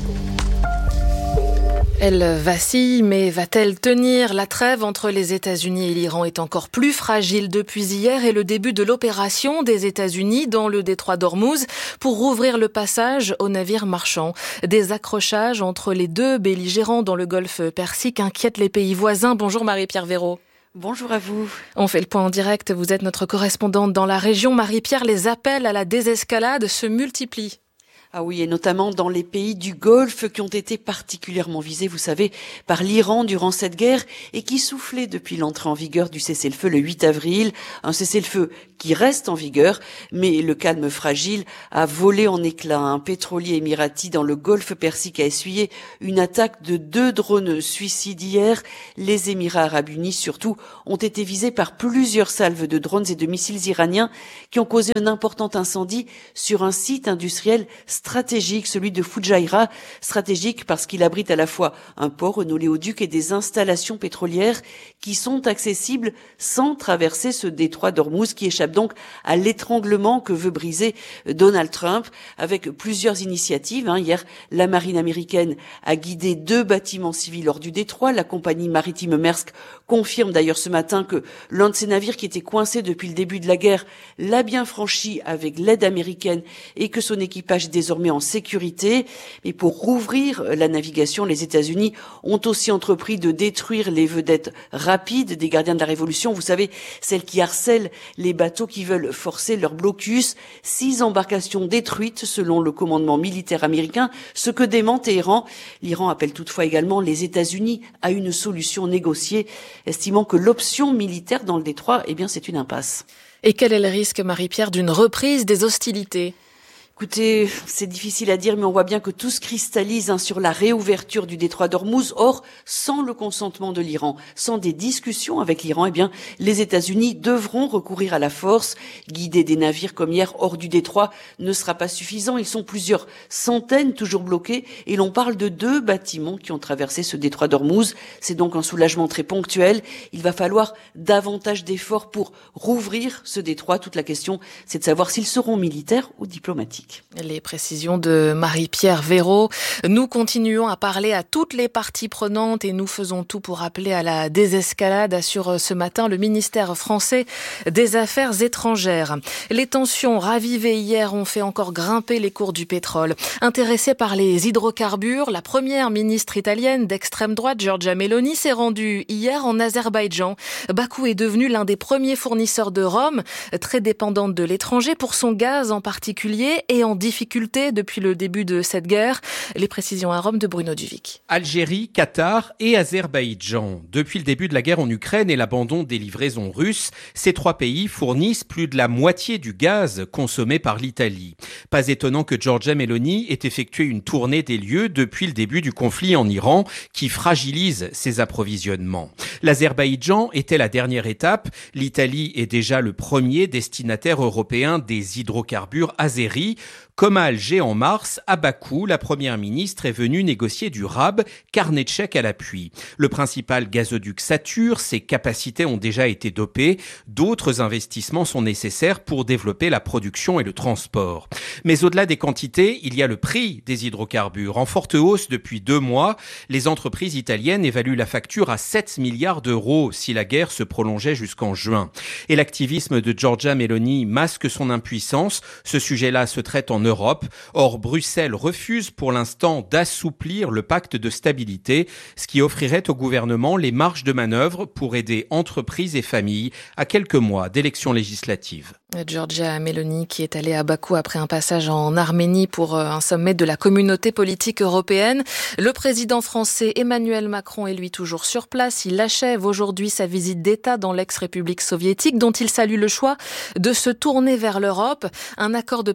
Elle vacille, mais va-t-elle tenir ? La trêve entre les États-Unis et l'Iran est encore plus fragile depuis hier et le début de l'opération des États-Unis dans le détroit d'Ormuz pour rouvrir le passage aux navires marchands. Des accrochages entre les deux belligérants dans le golfe Persique inquiètent les pays voisins. Bonjour Marie-Pierre Véraud. Bonjour à vous. On fait le point en direct. Vous êtes notre correspondante dans la région. Marie-Pierre, les appels à la désescalade se multiplient. Ah oui, et notamment dans les pays du Golfe qui ont été particulièrement visés, vous savez, par l'Iran durant cette guerre et qui soufflaient depuis l'entrée en vigueur du cessez-le-feu le 8 avril. Un cessez-le-feu qui reste en vigueur, mais le calme fragile a volé en éclats. Un pétrolier émirati dans le Golfe Persique a essuyé une attaque de 2 drones suicides hier. Les Émirats arabes unis, surtout, ont été visés par plusieurs salves de drones et de missiles iraniens qui ont causé un important incendie sur un site industriel stratégique, celui de Fujairah, stratégique parce qu'il abrite à la fois un port, un oléoduc et des installations pétrolières qui sont accessibles sans traverser ce détroit d'Ormuz qui échappe donc à l'étranglement que veut briser Donald Trump avec plusieurs initiatives. Hier, la marine américaine a guidé 2 bâtiments civils hors du détroit. La compagnie maritime Maersk confirme d'ailleurs ce matin que l'un de ses navires qui était coincé depuis le début de la guerre l'a bien franchi avec l'aide américaine et que son équipage est désormais en sécurité. Mais pour rouvrir la navigation, les États-Unis ont aussi entrepris de détruire les vedettes rapides des gardiens de la Révolution. Vous savez, celles qui harcèlent les bateaux qui veulent forcer leur blocus. 6 embarcations détruites selon le commandement militaire américain, ce que dément Téhéran. L'Iran appelle toutefois également les États-Unis à une solution négociée, estimant que l'option militaire dans le détroit, c'est une impasse. Et quel est le risque, Marie-Pierre, d'une reprise des hostilités ? Écoutez, c'est difficile à dire, mais on voit bien que tout se cristallise sur la réouverture du détroit d'Ormuz. Or, sans le consentement de l'Iran, sans des discussions avec l'Iran, les États-Unis devront recourir à la force. Guider des navires comme hier hors du détroit ne sera pas suffisant. Ils sont plusieurs centaines toujours bloqués et l'on parle de 2 bâtiments qui ont traversé ce détroit d'Ormuz. C'est donc un soulagement très ponctuel. Il va falloir davantage d'efforts pour rouvrir ce détroit. Toute la question, c'est de savoir s'ils seront militaires ou diplomatiques. Les précisions de Marie-Pierre Véraud. Nous continuons à parler à toutes les parties prenantes et nous faisons tout pour appeler à la désescalade, assure ce matin le ministère français des Affaires étrangères. Les tensions ravivées hier ont fait encore grimper les cours du pétrole. Intéressée par les hydrocarbures, la première ministre italienne d'extrême droite, Giorgia Meloni, s'est rendue hier en Azerbaïdjan. Bakou est devenu l'un des premiers fournisseurs de Rome, très dépendante de l'étranger pour son gaz en particulier et en difficulté depuis le début de cette guerre. Les précisions à Rome de Bruno Duvic. Algérie, Qatar et Azerbaïdjan. Depuis le début de la guerre en Ukraine et l'abandon des livraisons russes, ces 3 pays fournissent plus de la moitié du gaz consommé par l'Italie. Pas étonnant que Giorgia Meloni ait effectué une tournée des lieux depuis le début du conflit en Iran qui fragilise ses approvisionnements. L'Azerbaïdjan était la dernière étape. L'Italie est déjà le premier destinataire européen des hydrocarbures azéris. Comme à Alger en mars, à Bakou, la première ministre est venue négocier du RAB, carnet de chèques à l'appui. Le principal gazoduc sature, ses capacités ont déjà été dopées. D'autres investissements sont nécessaires pour développer la production et le transport. Mais au-delà des quantités, il y a le prix des hydrocarbures. En forte hausse depuis 2 mois, les entreprises italiennes évaluent la facture à 7 milliards d'euros si la guerre se prolongeait jusqu'en juin. Et l'activisme de Giorgia Meloni masque son impuissance. Ce sujet-là se traite en Europe. Or, Bruxelles refuse pour l'instant d'assouplir le pacte de stabilité, ce qui offrirait au gouvernement les marges de manœuvre pour aider entreprises et familles à quelques mois d'élections législatives. Giorgia Meloni qui est allée à Bakou après un passage en Arménie pour un sommet de la communauté politique européenne. Le président français Emmanuel Macron est lui toujours sur place. Il achève aujourd'hui sa visite d'État dans l'ex-République soviétique dont il salue le choix de se tourner vers l'Europe. Un accord de partenariat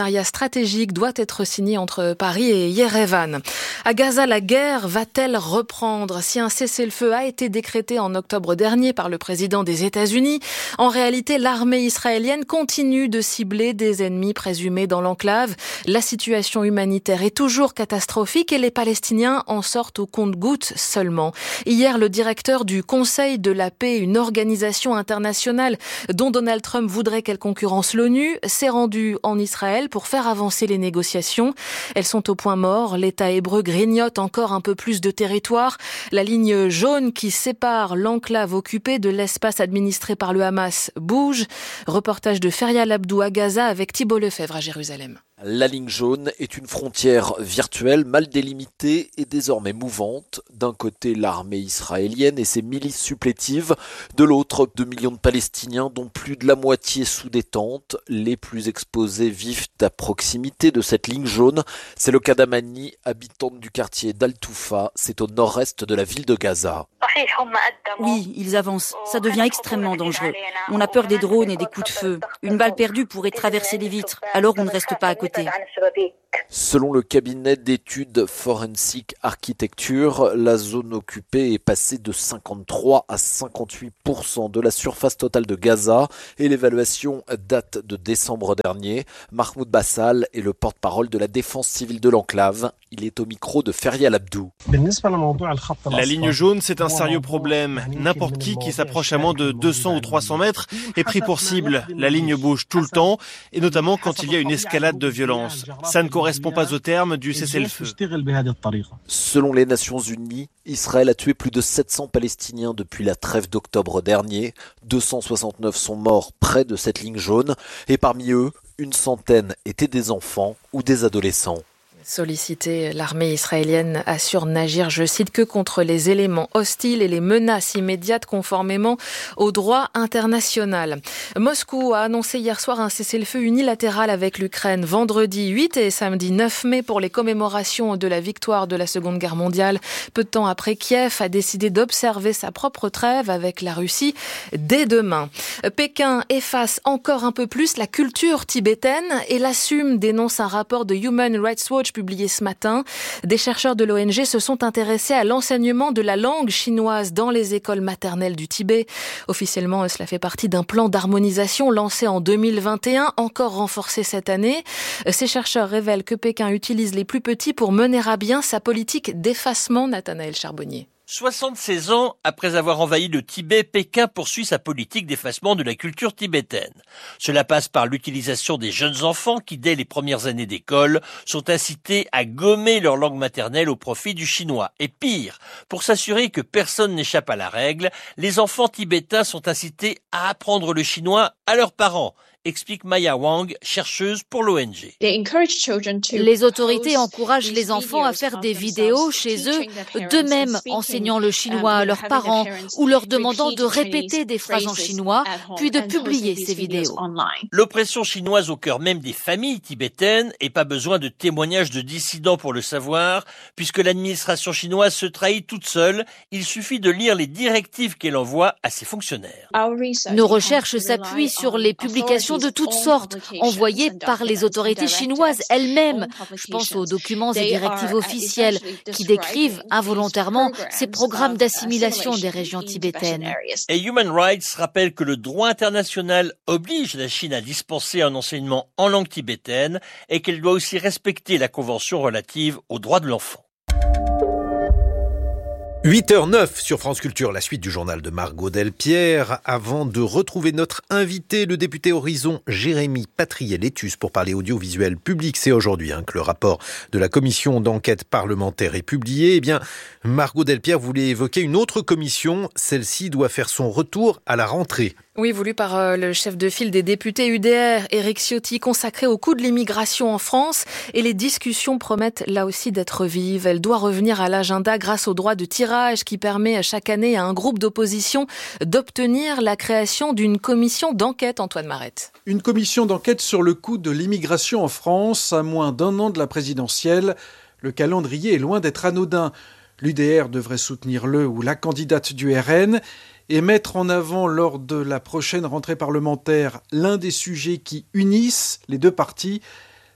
partenariat stratégique doit être signé entre Paris et Yerevan. À Gaza, la guerre va-t-elle reprendre? Si un cessez-le-feu a été décrété en octobre dernier par le président des États-Unis, en réalité, l'armée israélienne continue de cibler des ennemis présumés dans l'enclave. La situation humanitaire est toujours catastrophique et les Palestiniens en sortent au compte-gouttes seulement. Hier, le directeur du Conseil de la paix, une organisation internationale dont Donald Trump voudrait qu'elle concurrence l'ONU, s'est rendu en Israël pour faire avancer les négociations. Elles sont au point mort. L'État hébreu grignote encore un peu plus de territoire. La ligne jaune qui sépare l'enclave occupée de l'espace administré par le Hamas bouge. Reportage de Ferial Abdou à Gaza avec Thibault Lefebvre à Jérusalem. La ligne jaune est une frontière virtuelle mal délimitée et désormais mouvante. D'un côté, l'armée israélienne et ses milices supplétives. De l'autre, 2 millions de Palestiniens, dont plus de la moitié sous détente. Les plus exposés vivent à proximité de cette ligne jaune. C'est le cas d'Amani, habitante du quartier d'Al-Toufa. C'est au nord-est de la ville de Gaza. Oui, ils avancent. Ça devient extrêmement dangereux. On a peur des drones et des coups de feu. Une balle perdue pourrait traverser les vitres. Alors on ne reste pas à côté. Selon le cabinet d'études Forensic Architecture, la zone occupée est passée de 53 à 58% de la surface totale de Gaza et l'évaluation date de décembre dernier. Mahmoud Bassal est le porte-parole de la défense civile de l'enclave. Il est au micro de Ferial Abdou. La ligne jaune, c'est un sérieux problème. N'importe qui s'approche à moins de 200 ou 300 mètres est pris pour cible. La ligne bouge tout le temps, et notamment quand il y a une escalade de violence. Ça ne correspond pas au terme du cessez-le-feu. Selon les Nations Unies, Israël a tué plus de 700 Palestiniens depuis la trêve d'octobre dernier. 269 sont morts près de cette ligne jaune, et parmi eux, une centaine étaient des enfants ou des adolescents. Sollicité, l'armée israélienne assure n'agir, je cite, que contre les éléments hostiles et les menaces immédiates conformément au droit international. Moscou a annoncé hier soir un cessez-le-feu unilatéral avec l'Ukraine vendredi 8 et samedi 9 mai pour les commémorations de la victoire de la Seconde Guerre mondiale. Peu de temps après, Kiev a décidé d'observer sa propre trêve avec la Russie dès demain. Pékin efface encore un peu plus la culture tibétaine et l'assume, dénonce un rapport de Human Rights Watch publié ce matin. Des chercheurs de l'ONG se sont intéressés à l'enseignement de la langue chinoise dans les écoles maternelles du Tibet. Officiellement, cela fait partie d'un plan d'harmonisation lancé en 2021, encore renforcé cette année. Ces chercheurs révèlent que Pékin utilise les plus petits pour mener à bien sa politique d'effacement, Nathanaël Charbonnier. 76 ans après avoir envahi le Tibet, Pékin poursuit sa politique d'effacement de la culture tibétaine. Cela passe par l'utilisation des jeunes enfants qui, dès les premières années d'école, sont incités à gommer leur langue maternelle au profit du chinois. Et pire, pour s'assurer que personne n'échappe à la règle, les enfants tibétains sont incités à apprendre le chinois à leurs parents, explique Maya Wang, chercheuse pour l'ONG. Les autorités encouragent les enfants à faire des vidéos chez eux, d'eux-mêmes enseignant le chinois à leurs parents ou leur demandant de répéter des phrases en chinois, puis de publier ces vidéos. L'oppression chinoise au cœur même des familles tibétaines, et pas besoin de témoignages de dissidents pour le savoir, puisque l'administration chinoise se trahit toute seule, il suffit de lire les directives qu'elle envoie à ses fonctionnaires. Nos recherches s'appuient sur les publications de toutes sortes, envoyées par les autorités chinoises elles-mêmes. Je pense aux documents et directives officielles qui décrivent involontairement ces programmes d'assimilation des régions tibétaines. Et Human Rights rappelle que le droit international oblige la Chine à dispenser un enseignement en langue tibétaine et qu'elle doit aussi respecter la Convention relative aux droits de l'enfant. 8h09 sur France Culture, la suite du journal de Margot Delpierre. Avant de retrouver notre invité, le député Horizon, Jérémy Patriel-Létus, pour parler audiovisuel public. C'est aujourd'hui que le rapport de la commission d'enquête parlementaire est publié. Eh bien, Margot Delpierre voulait évoquer une autre commission. Celle-ci doit faire son retour à la rentrée. Oui, voulu par le chef de file des députés UDR, Éric Ciotti, consacré au coût de l'immigration en France. Et les discussions promettent là aussi d'être vives. Elle doit revenir à l'agenda grâce au droit de tirage qui permet chaque année à un groupe d'opposition d'obtenir la création d'une commission d'enquête, Antoine Marette. Une commission d'enquête sur le coût de l'immigration en France à moins d'un an de la présidentielle. Le calendrier est loin d'être anodin. L'UDR devrait soutenir le ou la candidate du RN et mettre en avant lors de la prochaine rentrée parlementaire l'un des sujets qui unissent les deux partis,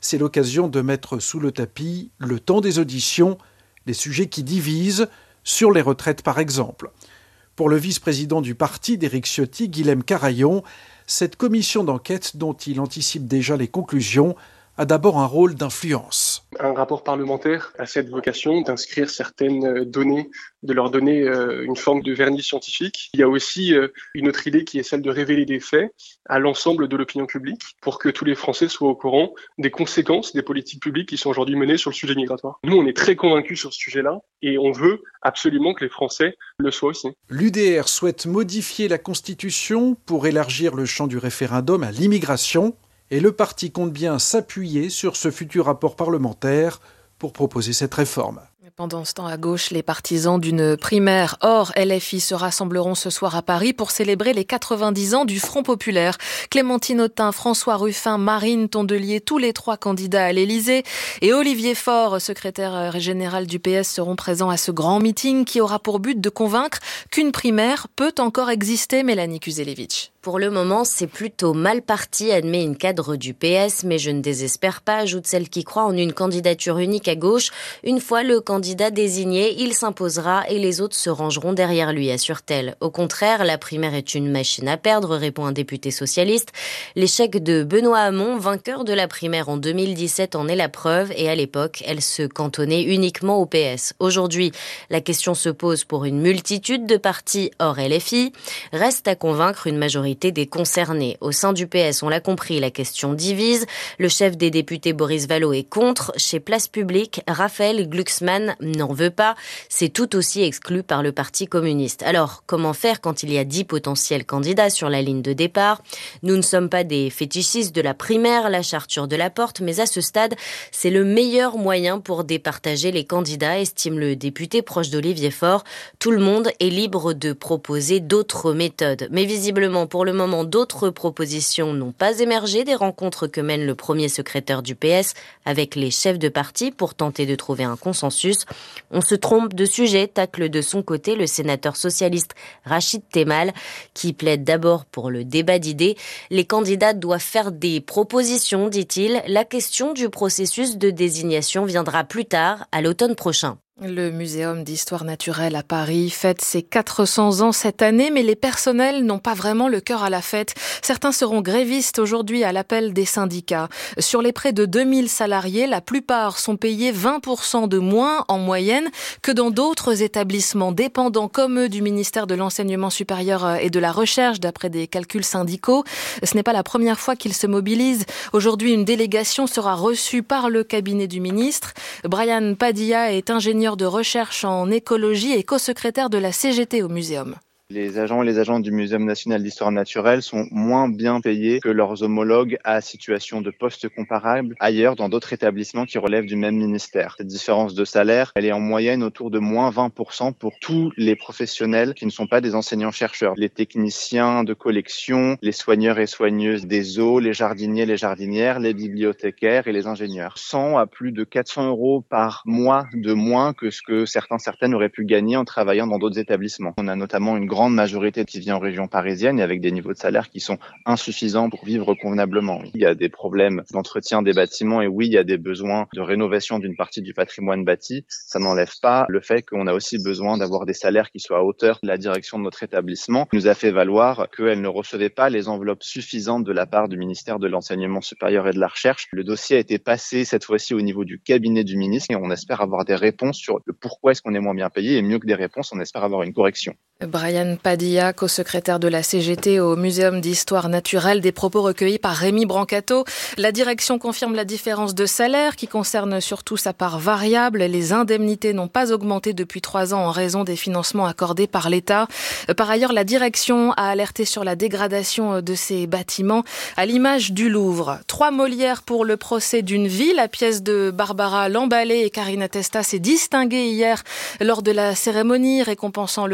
C'est l'occasion de mettre sous le tapis, le temps des auditions, les sujets qui divisent, sur les retraites par exemple. Pour le vice-président du parti d'Éric Ciotti, Guilhem Carayon, cette commission d'enquête dont il anticipe déjà les conclusions a d'abord un rôle d'influence. Un rapport parlementaire a cette vocation d'inscrire certaines données, de leur donner une forme de vernis scientifique. Il y a aussi une autre idée qui est celle de révéler des faits à l'ensemble de l'opinion publique pour que tous les Français soient au courant des conséquences des politiques publiques qui sont aujourd'hui menées sur le sujet migratoire. Nous, on est très convaincus sur ce sujet-là et on veut absolument que les Français le soient aussi. L'UDR souhaite modifier la Constitution pour élargir le champ du référendum à l'immigration. Et le parti compte bien s'appuyer sur ce futur rapport parlementaire pour proposer cette réforme. Pendant ce temps, à gauche, les partisans d'une primaire hors LFI se rassembleront ce soir à Paris pour célébrer les 90 ans du Front populaire. Clémentine Autain, François Ruffin, Marine Tondelier, tous les 3 candidats à l'Élysée et Olivier Faure, secrétaire général du PS, seront présents à ce grand meeting qui aura pour but de convaincre qu'une primaire peut encore exister. Mélanie Kuzelevitch. Pour le moment, c'est plutôt mal parti, admet une cadre du PS, mais je ne désespère pas, ajoute celle qui croit en une candidature unique à gauche. Une fois le candidat désigné, il s'imposera et les autres se rangeront derrière lui, assure-t-elle. Au contraire, la primaire est une machine à perdre, répond un député socialiste. L'échec de Benoît Hamon, vainqueur de la primaire en 2017, en est la preuve et à l'époque, elle se cantonnait uniquement au PS. Aujourd'hui, la question se pose pour une multitude de partis hors LFI. Reste à convaincre une majorité des concernés. Au sein du PS, on l'a compris, la question divise. Le chef des députés Boris Vallaud est contre. Chez Place Publique, Raphaël Glucksmann n'en veut pas. C'est tout aussi exclu par le Parti communiste. Alors, comment faire quand il y a 10 potentiels candidats sur la ligne de départ ? Nous ne sommes pas des fétichistes de la primaire, la charture de la porte, mais à ce stade, c'est le meilleur moyen pour départager les candidats, estime le député proche d'Olivier Faure. Tout le monde est libre de proposer d'autres méthodes. Mais visiblement, pour le moment, d'autres propositions n'ont pas émergé des rencontres que mène le premier secrétaire du PS avec les chefs de parti pour tenter de trouver un consensus. On se trompe de sujet, tacle de son côté le sénateur socialiste Rachid Temal, qui plaide d'abord pour le débat d'idées. Les candidats doivent faire des propositions, dit-il. La question du processus de désignation viendra plus tard, à l'automne prochain. Le Muséum d'histoire naturelle à Paris fête ses 400 ans cette année, mais les personnels n'ont pas vraiment le cœur à la fête. Certains seront grévistes aujourd'hui à l'appel des syndicats. Sur les près de 2000 salariés, la plupart sont payés 20% de moins en moyenne que dans d'autres établissements dépendants comme eux du ministère de l'Enseignement supérieur et de la Recherche, d'après des calculs syndicaux. Ce n'est pas la première fois qu'ils se mobilisent. Aujourd'hui, une délégation sera reçue par le cabinet du ministre. Brian Padilla est ingénieur de recherche en écologie et co-secrétaire de la CGT au Muséum. Les agents et les agentes du Muséum national d'histoire naturelle sont moins bien payés que leurs homologues à situation de poste comparable ailleurs dans d'autres établissements qui relèvent du même ministère. Cette différence de salaire, elle est en moyenne autour de moins 20% pour tous les professionnels qui ne sont pas des enseignants-chercheurs. Les techniciens de collection, les soigneurs et soigneuses des eaux, les jardiniers, les jardinières, les bibliothécaires et les ingénieurs. 100 à plus de 400 € par mois de moins que ce que certaines auraient pu gagner en travaillant dans d'autres établissements. On a notamment une grande majorité qui vient en région parisienne et avec des niveaux de salaire qui sont insuffisants pour vivre convenablement. Il y a des problèmes d'entretien des bâtiments et oui, il y a des besoins de rénovation d'une partie du patrimoine bâti. Ça n'enlève pas le fait qu'on a aussi besoin d'avoir des salaires qui soient à hauteur. La direction de notre établissement nous a fait valoir qu'elle ne recevait pas les enveloppes suffisantes de la part du ministère de l'Enseignement supérieur et de la Recherche. Le dossier a été passé cette fois-ci au niveau du cabinet du ministre et on espère avoir des réponses sur le pourquoi est-ce qu'on est moins bien payé et mieux que des réponses, on espère avoir une correction. Brian Padilla, co-secrétaire de la CGT au Muséum d'histoire naturelle, des propos recueillis par Rémi Brancato. La direction confirme la différence de salaire qui concerne surtout sa part variable. Les indemnités n'ont pas augmenté depuis 3 ans en raison des financements accordés par l'État. Par ailleurs, la direction a alerté sur la dégradation de ces bâtiments à l'image du Louvre. 3 Molières pour le procès d'une vie. La pièce de Barbara Lamballet et Karina Testa s'est distinguée hier lors de la cérémonie récompensant le théâtre.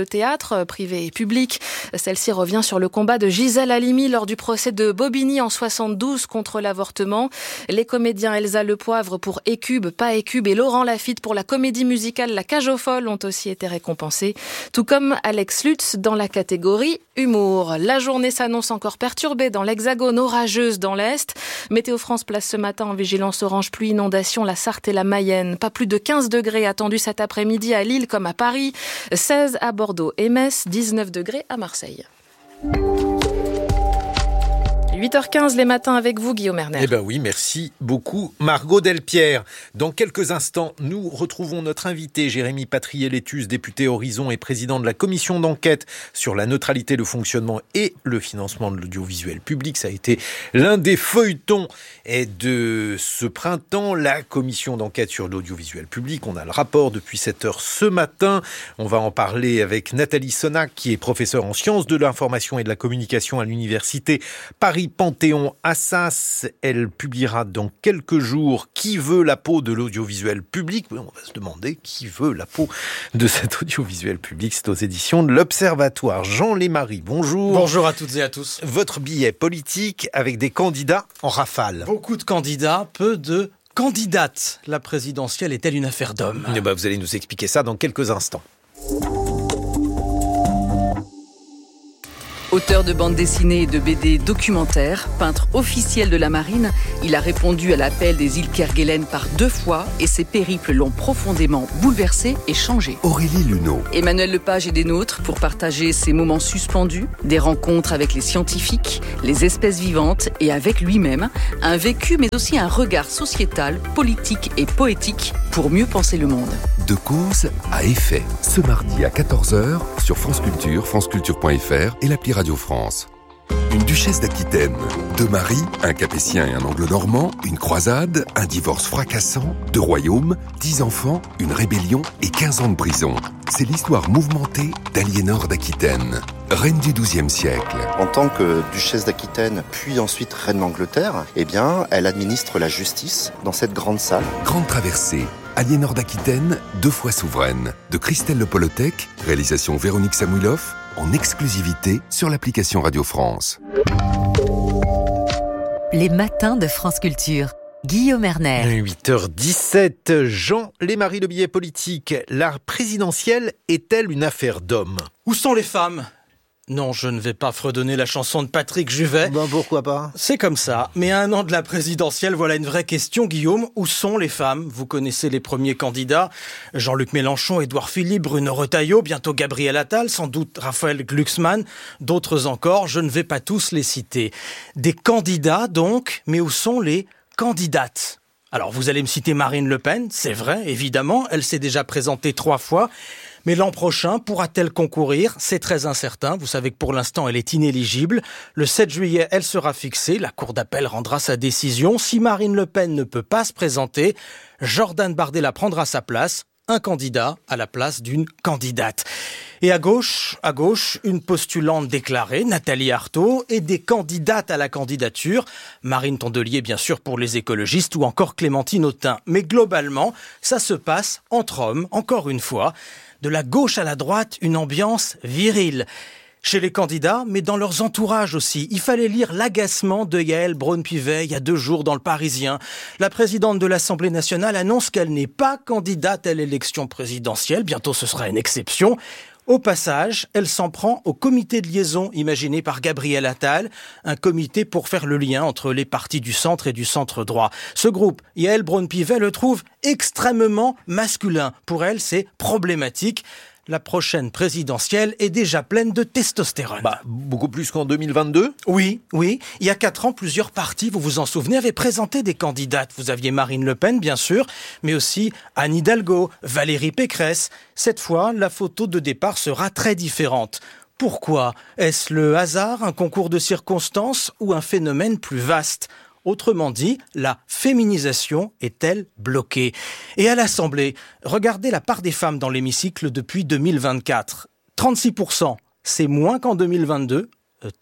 autre, privée et publique. Celle-ci revient sur le combat de Gisèle Halimi lors du procès de Bobigny en 72 contre l'avortement. Les comédiens Elsa Lepoivre pour Écube, pas Écube et Laurent Lafitte pour la comédie musicale La Cage aux Folles ont aussi été récompensés, tout comme Alex Lutz dans la catégorie humour. La journée s'annonce encore perturbée dans l'Hexagone, orageuse dans l'Est. Météo France place ce matin en vigilance orange pluie inondation la Sarthe et la Mayenne. Pas plus de 15 degrés attendus cet après-midi à Lille comme à Paris, 16 à Bordeaux et Metz, 19 degrés à Marseille. 8h15 les matins avec vous, Guillaume Erner. Eh ben oui, merci beaucoup, Margot Delpierre. Dans quelques instants, nous retrouvons notre invité, Jérémy Patrier-Létus, député Horizon et président de la commission d'enquête sur la neutralité, le fonctionnement et le financement de l'audiovisuel public. Ça a été l'un des feuilletons de ce printemps, la commission d'enquête sur l'audiovisuel public. On a le rapport depuis 7h ce matin. On va en parler avec Nathalie Sonac, qui est professeure en sciences de l'information et de la communication à l'université Paris-Panthéon-Assas. Elle publiera dans quelques jours Qui veut la peau de l'audiovisuel public. Oui, on va se demander qui veut la peau de cet audiovisuel public. C'est aux éditions de l'Observatoire. Jean Lémarie, bonjour. Bonjour à toutes et à tous. Votre billet politique avec des candidats en rafale. Beaucoup de candidats, peu de candidates. La présidentielle est-elle une affaire d'hommes ? Vous allez nous expliquer ça dans quelques instants. Auteur de bandes dessinées et de BD documentaires, peintre officiel de la marine, il a répondu à l'appel des îles Kerguelen par 2 fois et ses périples l'ont profondément bouleversé et changé. Aurélie Luneau. Emmanuel Lepage est des nôtres pour partager ces moments suspendus, des rencontres avec les scientifiques, les espèces vivantes et avec lui-même, un vécu mais aussi un regard sociétal, politique et poétique pour mieux penser le monde. De cause à effet. Ce mardi à 14h sur France Culture, franceculture.fr et l'appli Radio France. Une duchesse d'Aquitaine, 2 maris, un capétien et un anglo-normand, une croisade, un divorce fracassant, 2 royaumes, 10 enfants, une rébellion et 15 ans de prison. C'est l'histoire mouvementée d'Aliénor d'Aquitaine, reine du XIIe siècle. En tant que duchesse d'Aquitaine, puis ensuite reine d'Angleterre, elle administre la justice dans cette grande salle. Grande traversée. Aliénor d'Aquitaine, 2 fois souveraine. De Christelle Le Polotec, réalisation Véronique Samouilov, en exclusivité sur l'application Radio France. Les matins de France Culture. Guillaume Erner. 8h17, Jean Lémarie, le billet politique. La présidentielle est-elle une affaire d'hommes ? Où sont les femmes ? Non, je ne vais pas fredonner la chanson de Patrick Juvet. Pourquoi pas ? C'est comme ça. Mais à 1 an de la présidentielle, voilà une vraie question, Guillaume. Où sont les femmes ? Vous connaissez les premiers candidats. Jean-Luc Mélenchon, Édouard Philippe, Bruno Retailleau, bientôt Gabriel Attal, sans doute Raphaël Glucksmann, d'autres encore. Je ne vais pas tous les citer. Des candidats donc, mais où sont les candidates ? Alors vous allez me citer Marine Le Pen, c'est vrai, évidemment. Elle s'est déjà présentée 3 fois. Mais l'an prochain, pourra-t-elle concourir ? C'est très incertain. Vous savez que pour l'instant, elle est inéligible. Le 7 juillet, elle sera fixée. La Cour d'appel rendra sa décision. Si Marine Le Pen ne peut pas se présenter, Jordan Bardella prendra sa place. Un candidat à la place d'une candidate. Et à gauche, une postulante déclarée, Nathalie Arthaud, et des candidates à la candidature, Marine Tondelier bien sûr pour les écologistes ou encore Clémentine Autain. Mais globalement, ça se passe entre hommes, encore une fois. De la gauche à la droite, une ambiance virile. Chez les candidats, mais dans leurs entourages aussi. Il fallait lire l'agacement de Yaël Braun-Pivet il y a 2 jours dans Le Parisien. La présidente de l'Assemblée nationale annonce qu'elle n'est pas candidate à l'élection présidentielle. Bientôt, ce sera une exception. Au passage, elle s'en prend au comité de liaison imaginé par Gabriel Attal, un comité pour faire le lien entre les partis du centre et du centre droit. Ce groupe, Yaël Braun-Pivet le trouve extrêmement masculin. Pour elle, c'est problématique. La prochaine présidentielle est déjà pleine de testostérone. Beaucoup plus qu'en 2022 ? Oui. Il y a 4 ans, plusieurs partis, vous vous en souvenez, avaient présenté des candidates. Vous aviez Marine Le Pen, bien sûr, mais aussi Anne Hidalgo, Valérie Pécresse. Cette fois, la photo de départ sera très différente. Pourquoi ? Est-ce le hasard, un concours de circonstances ou un phénomène plus vaste ? Autrement dit, la féminisation est-elle bloquée ? Et à l'Assemblée, regardez la part des femmes dans l'hémicycle depuis 2024. 36%, c'est moins qu'en 2022,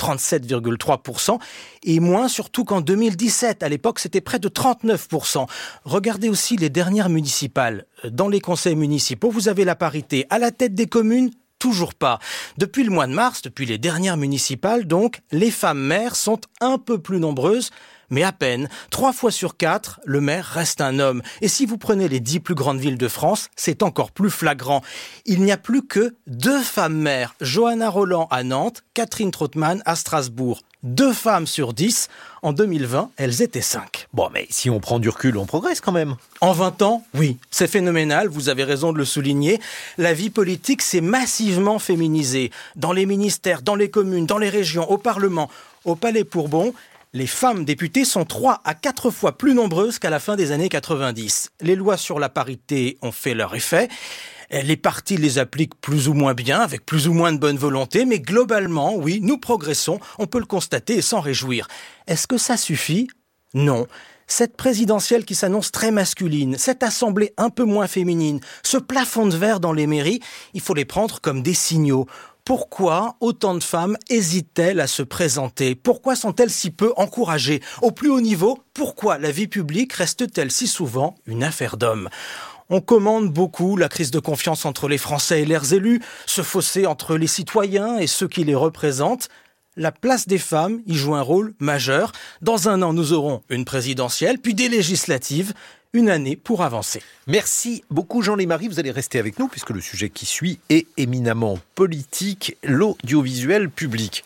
37,3%, et moins surtout qu'en 2017. À l'époque, c'était près de 39%. Regardez aussi les dernières municipales. Dans les conseils municipaux, vous avez la parité à la tête des communes Toujours pas. Depuis le mois de mars, depuis les dernières municipales donc, les femmes maires sont un peu plus nombreuses, mais à peine. 3 fois sur 4, le maire reste un homme. Et si vous prenez les 10 plus grandes villes de France, c'est encore plus flagrant. Il n'y a plus que 2 femmes maires. Johanna Roland à Nantes, Catherine Trautmann à Strasbourg. 2 femmes sur 10. En 2020, elles étaient 5. Bon, mais si on prend du recul, on progresse quand même. En 20 ans, oui, c'est phénoménal, vous avez raison de le souligner. La vie politique s'est massivement féminisée. Dans les ministères, dans les communes, dans les régions, au Parlement, au Palais Bourbon, les femmes députées sont 3 à 4 fois plus nombreuses qu'à la fin des années 90. Les lois sur la parité ont fait leur effet. Les partis les appliquent plus ou moins bien, avec plus ou moins de bonne volonté, mais globalement, oui, nous progressons, on peut le constater et s'en réjouir. Est-ce que ça suffit ? Non. Cette présidentielle qui s'annonce très masculine, cette assemblée un peu moins féminine, ce plafond de verre dans les mairies, il faut les prendre comme des signaux. Pourquoi autant de femmes hésitent-elles à se présenter ? Pourquoi sont-elles si peu encouragées ? Au plus haut niveau, pourquoi la vie publique reste-t-elle si souvent une affaire d'hommes ? On commande beaucoup la crise de confiance entre les Français et leurs élus, ce fossé entre les citoyens et ceux qui les représentent. La place des femmes y joue un rôle majeur. Dans 1 an, nous aurons une présidentielle, puis des législatives. Une année pour avancer. Merci beaucoup Jean-Lémarie, vous allez rester avec nous puisque le sujet qui suit est éminemment politique, l'audiovisuel public.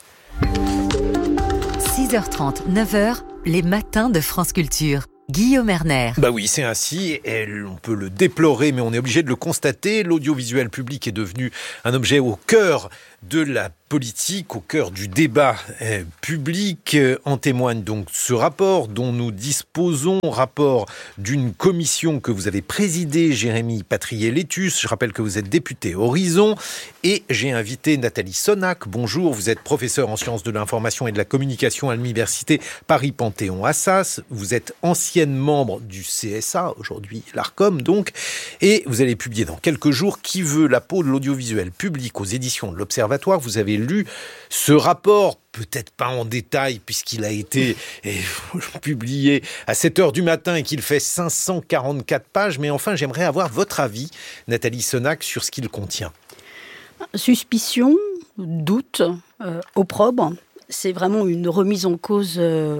6h30, 9h, les matins de France Culture. Guillaume Erner. Bah oui, c'est ainsi, on peut le déplorer, mais on est obligé de le constater. L'audiovisuel public est devenu un objet au cœur de la politique, au cœur du débat public. En témoigne donc ce rapport dont nous disposons, rapport d'une commission que vous avez présidée, Jérémy Patrier-Létus. Je rappelle que vous êtes député Horizon. Et j'ai invité Nathalie Sonac. Bonjour, vous êtes professeure en sciences de l'information et de la communication à l'université Paris-Panthéon-Assas. Vous êtes ancienne membre du CSA, aujourd'hui l'ARCOM donc. Et vous allez publier dans quelques jours « Qui veut la peau de l'audiovisuel public » aux éditions de l'Observatoire. Vous avez lu ce rapport, peut-être pas en détail puisqu'il a été publié à 7h du matin et qu'il fait 544 pages, mais enfin j'aimerais avoir votre avis, Nathalie Sonac, sur ce qu'il contient. Suspicion, doute, opprobre, c'est vraiment une remise en cause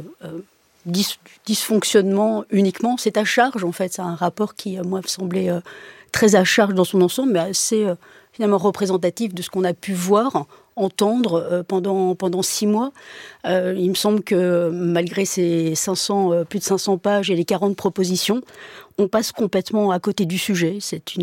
dysfonctionnement uniquement. C'est à charge en fait, c'est un rapport qui moi me semblait très à charge dans son ensemble, mais assez finalement représentatif de ce qu'on a pu voir, entendre pendant 6 mois. Il me semble que malgré ces plus de 500 pages et les 40 propositions, on passe complètement à côté du sujet.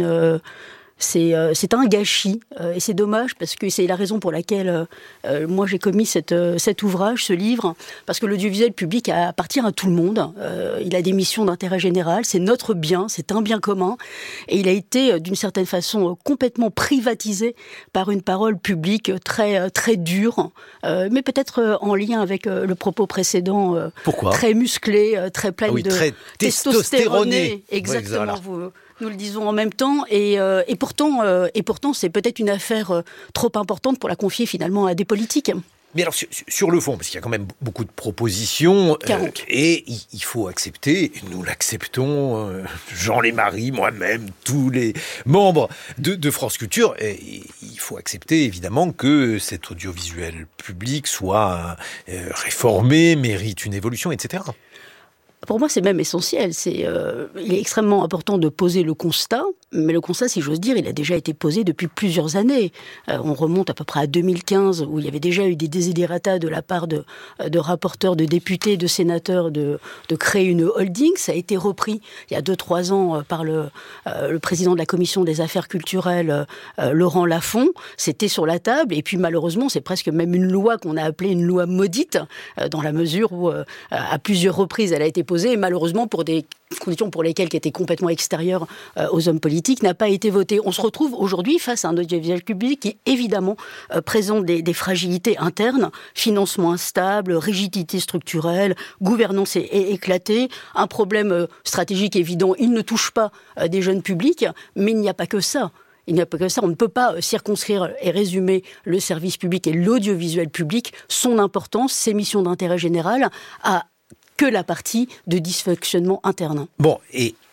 C'est un gâchis et c'est dommage parce que c'est la raison pour laquelle moi j'ai commis cet ouvrage, ce livre, parce que l'audiovisuel public appartient à tout le monde. Il a des missions d'intérêt général, c'est notre bien, c'est un bien commun et il a été d'une certaine façon complètement privatisé par une parole publique très, très dure, mais peut-être en lien avec le propos précédent. Pourquoi ? Très musclé, très plein de très testostéroné. Exactement, oui, voilà. Nous le disons en même temps, et pourtant, c'est peut-être une affaire trop importante pour la confier finalement à des politiques. Mais alors, sur le fond, parce qu'il y a quand même beaucoup de propositions, et il faut accepter, nous l'acceptons, Jean-Lémarie, moi-même, tous les membres de France Culture, et il faut accepter évidemment que cet audiovisuel public soit réformé, mérite une évolution, etc. Pour moi, c'est même essentiel. Il est extrêmement important de poser le constat, mais le constat, si j'ose dire, il a déjà été posé depuis plusieurs années. On remonte à peu près à 2015, où il y avait déjà eu des desiderata de la part de rapporteurs, de députés, de sénateurs de créer une holding. Ça a été repris il y a 2-3 ans par le président de la commission des affaires culturelles, Laurent Lafont. C'était sur la table, et puis malheureusement, c'est presque même une loi qu'on a appelée une loi maudite, dans la mesure où, à plusieurs reprises, elle a été posée, et malheureusement, pour des conditions pour lesquelles qui étaient complètement extérieures aux hommes politiques, n'a pas été votée. On se retrouve aujourd'hui face à un audiovisuel public qui, évidemment, présente des fragilités internes, financement instable, rigidité structurelle, gouvernance éclatée, un problème stratégique évident. Il ne touche pas des jeunes publics, mais il n'y a pas que ça. Il n'y a pas que ça. On ne peut pas circonscrire et résumer le service public et l'audiovisuel public, son importance, ses missions d'intérêt général, à que la partie de dysfonctionnement interne. Bon, et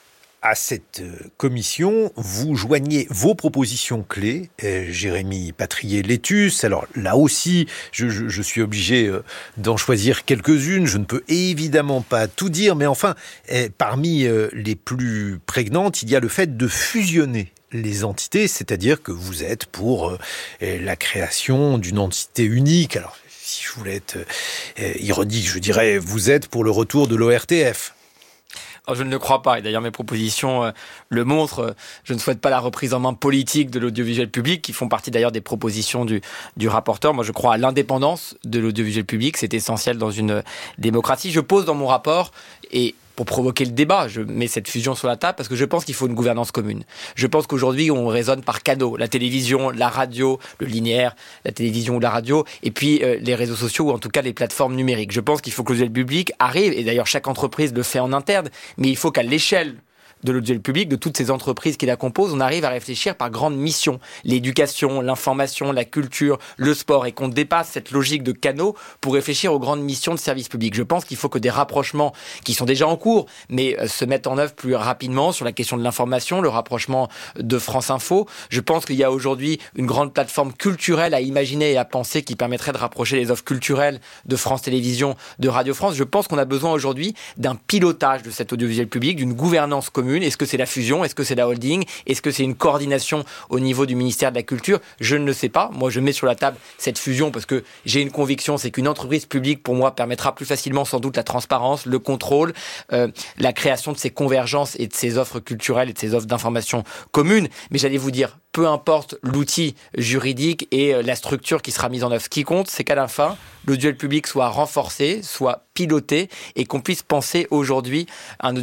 à cette commission, vous joignez vos propositions clés, Jérémy Patrier-Létus. Alors là aussi, je suis obligé d'en choisir quelques-unes. Je ne peux évidemment pas tout dire, mais enfin, parmi les plus prégnantes, il y a le fait de fusionner les entités, c'est-à-dire que vous êtes pour la création d'une entité unique. Alors, si je voulais être ironique, je dirais vous êtes pour le retour de l'ORTF. Je ne le crois pas, et d'ailleurs mes propositions le montrent. Je ne souhaite pas la reprise en main politique de l'audiovisuel public, qui font partie d'ailleurs des propositions du rapporteur. Moi, je crois à l'indépendance de l'audiovisuel public, c'est essentiel dans une démocratie. Je pose dans mon rapport, et pour provoquer le débat, je mets cette fusion sur la table parce que je pense qu'il faut une gouvernance commune. Je pense qu'aujourd'hui, on raisonne par canaux, la télévision, la radio, le linéaire, la télévision ou la radio, et puis les réseaux sociaux ou en tout cas les plateformes numériques. Je pense qu'il faut que l'audiovisuel public arrive, et d'ailleurs chaque entreprise le fait en interne, mais il faut qu'à l'échelle de l'audiovisuel public, de toutes ces entreprises qui la composent, on arrive à réfléchir par grandes missions. L'éducation, l'information, la culture, le sport, et qu'on dépasse cette logique de canaux pour réfléchir aux grandes missions de service public. Je pense qu'il faut que des rapprochements qui sont déjà en cours, mais se mettent en œuvre plus rapidement sur la question de l'information, le rapprochement de France Info. Je pense qu'il y a aujourd'hui une grande plateforme culturelle à imaginer et à penser qui permettrait de rapprocher les offres culturelles de France Télévisions, de Radio France. Je pense qu'on a besoin aujourd'hui d'un pilotage de cet audiovisuel public, d'une gouvernance commune. Est-ce que c'est la fusion? Est-ce que c'est la holding? Est-ce que c'est une coordination au niveau du ministère de la Culture? Je ne le sais pas. Moi, je mets sur la table cette fusion parce que j'ai une conviction, c'est qu'une entreprise publique, pour moi, permettra plus facilement sans doute la transparence, le contrôle, la création de ces convergences et de ces offres culturelles et de ces offres d'information communes. Mais j'allais vous dire, peu importe l'outil juridique et la structure qui sera mise en œuvre. Ce qui compte, c'est qu'à la fin, l'audiovisuel public soit renforcé, soit piloté et qu'on puisse penser aujourd'hui à un